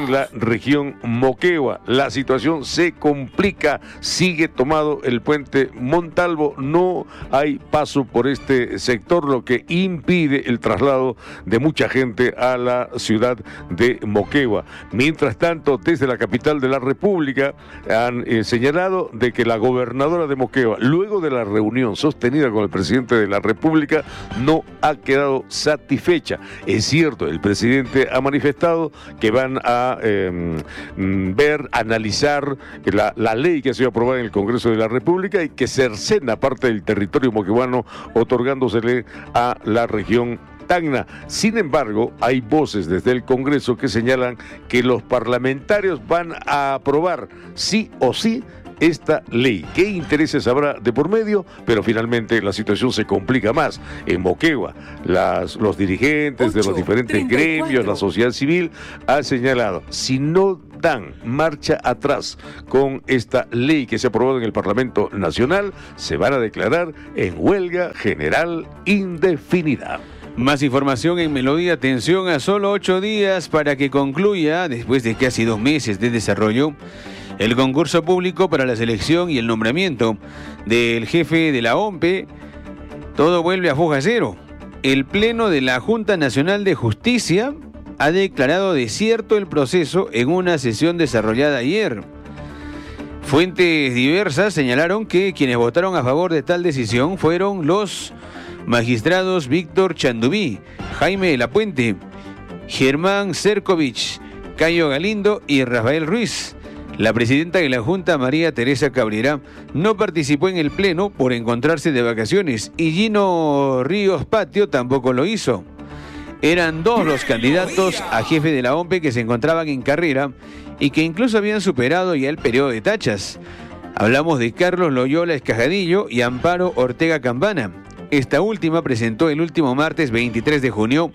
[SPEAKER 15] región Moquegua. La situación se complica, sigue tomado el puente Montalvo, no hay paso por este sector, lo que impide el traslado de mucha gente a la ciudad de Moquegua. Mientras tanto, desde la capital de la República han eh, señalado de que la gobernadora de Moquegua, luego de la reunión sostenida con el presidente de la República, no ha quedado satisfecha. Es cierto, el presidente ha manifestado que van a eh, ver, analizar la, la ley que ha sido aprobada en el Congreso de la República y que cercena parte del territorio moqueguano, otorgándosele a la región Tacna. Sin embargo, hay voces desde el Congreso que señalan que los parlamentarios van a aprobar sí o sí esta ley. ¿Qué intereses habrá de por medio? Pero finalmente la situación se complica más. En Moquegua, las, los dirigentes de los diferentes gremios, la sociedad civil, ha señalado, si no dan marcha atrás con esta ley que se ha aprobado en el Parlamento Nacional, se van a declarar en huelga general indefinida.
[SPEAKER 14] Más información en Melodía. Atención, a solo ocho días para que concluya, después de casi dos meses de desarrollo, el concurso público para la selección y el nombramiento del jefe de la O M P, todo vuelve a foja cero. El Pleno de la Junta Nacional de Justicia ha declarado desierto el proceso en una sesión desarrollada ayer. Fuentes diversas señalaron que quienes votaron a favor de tal decisión fueron los magistrados Víctor Chandubí, Jaime de la Puente, Germán Cercovich, Cayo Galindo y Rafael Ruiz. La presidenta de la Junta, María Teresa Cabrera, no participó en el pleno por encontrarse de vacaciones y Gino Ríos Patio tampoco lo hizo. Eran dos los candidatos a jefe de la O M P que se encontraban en carrera y que incluso habían superado ya el periodo de tachas. Hablamos de Carlos Loyola Escajadillo y Amparo Ortega Campana. Esta última presentó el último martes veintitrés de junio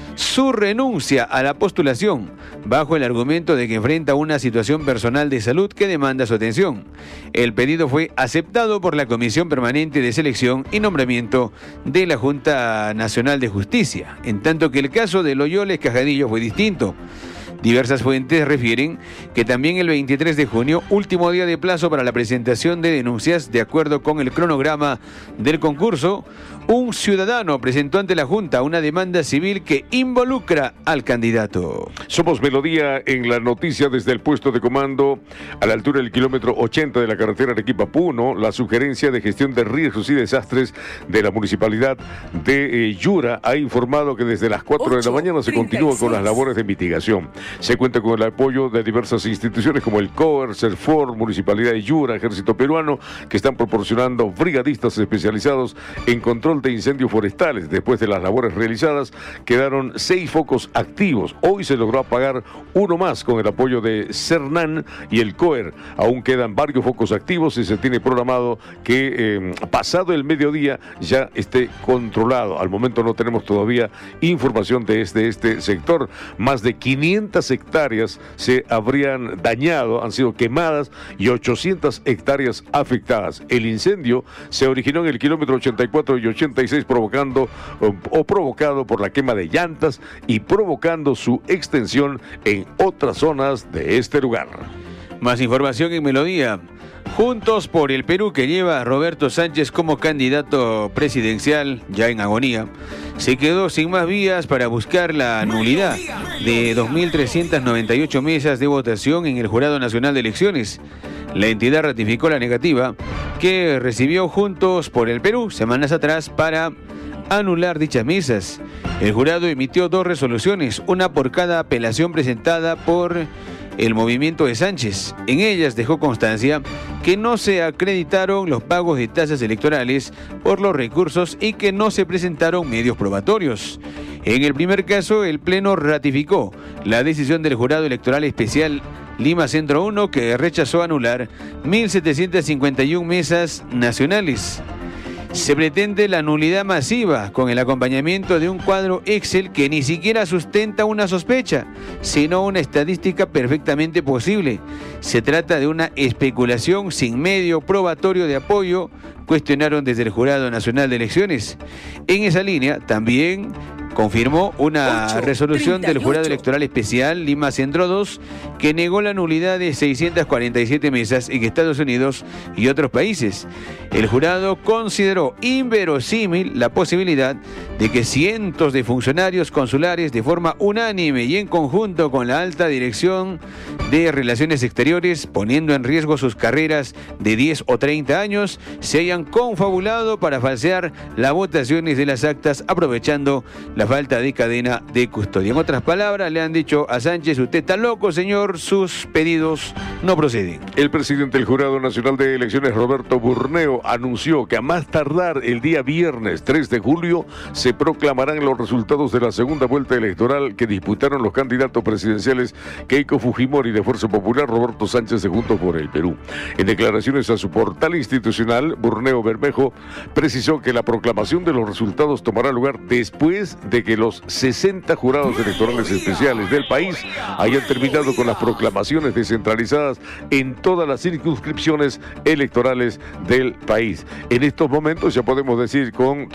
[SPEAKER 14] su renuncia a la postulación bajo el argumento de que enfrenta una situación personal de salud que demanda su atención. El pedido fue aceptado por la Comisión Permanente de Selección y Nombramiento de la Junta Nacional de Justicia, en tanto que el caso de Loyola Escajadillo fue distinto. Diversas fuentes refieren que también el veintitrés de junio, último día de plazo para la presentación de denuncias, de acuerdo con el cronograma del concurso, un ciudadano presentó ante la Junta una demanda civil que involucra al candidato.
[SPEAKER 15] Somos Melodía en la noticia desde el puesto de comando a la altura del kilómetro ochenta de la carretera Arequipa-Puno. La sugerencia de gestión de riesgos y desastres de la municipalidad de eh, Yura ha informado que desde las cuatro de la mañana se continúa con las labores de mitigación. Se cuenta con el apoyo de diversas instituciones como el C O E R, CERFOR, Municipalidad de Yura, Ejército Peruano, que están proporcionando brigadistas especializados en control de incendios forestales. Después de las labores realizadas, quedaron seis focos activos. Hoy se logró apagar uno más con el apoyo de CERNAN y el C O E R. Aún quedan varios focos activos y se tiene programado que eh, pasado el mediodía ya esté controlado. Al momento no tenemos todavía información de este, este sector. Más de quinientas hectáreas se habrían dañado, han sido quemadas y ochocientas hectáreas afectadas. El incendio se originó en el kilómetro ochenta y cuatro y ochenta y seis provocando o, o provocado por la quema de llantas y provocando su extensión en otras zonas de este lugar.
[SPEAKER 14] Más información en Melodía. Juntos por el Perú, que lleva a Roberto Sánchez como candidato presidencial, ya en agonía, se quedó sin más vías para buscar la nulidad de dos mil trescientas noventa y ocho mesas de votación en el Jurado Nacional de Elecciones. La entidad ratificó la negativa que recibió Juntos por el Perú semanas atrás para anular dichas mesas. El jurado emitió dos resoluciones, una por cada apelación presentada por el movimiento de Sánchez. En ellas dejó constancia que no se acreditaron los pagos de tasas electorales por los recursos y que no se presentaron medios probatorios. En el primer caso, el Pleno ratificó la decisión del Jurado Electoral Especial Lima Centro uno, que rechazó anular mil setecientas cincuenta y una mesas nacionales. Se pretende la nulidad masiva con el acompañamiento de un cuadro Excel que ni siquiera sustenta una sospecha, sino una estadística perfectamente posible. Se trata de una especulación sin medio probatorio de apoyo, cuestionaron desde el Jurado Nacional de Elecciones. En esa línea, también confirmó una resolución del Jurado Electoral Especial Lima Centro dos que negó la nulidad de seiscientas cuarenta y siete mesas en Estados Unidos y otros países. El jurado consideró inverosímil la posibilidad de que cientos de funcionarios consulares de forma unánime y en conjunto con la alta dirección de Relaciones Exteriores, poniendo en riesgo sus carreras de diez o treinta años, se hayan confabulado para falsear las votaciones de las actas aprovechando la falta de cadena de custodia. En otras palabras, le han dicho a Sánchez: usted está loco, señor, sus pedidos no proceden.
[SPEAKER 15] El presidente del Jurado Nacional de Elecciones, Roberto Burneo, anunció que a más tardar el día viernes tres de julio se proclamarán los resultados de la segunda vuelta electoral que disputaron los candidatos presidenciales Keiko Fujimori de Fuerza Popular, Roberto Sánchez de Juntos por el Perú. En declaraciones a su portal institucional, Burneo Bermejo precisó que la proclamación de los resultados tomará lugar después de que los sesenta jurados electorales especiales del país hayan terminado con las proclamaciones descentralizadas en todas las circunscripciones electorales del país. En estos momentos ya podemos decir con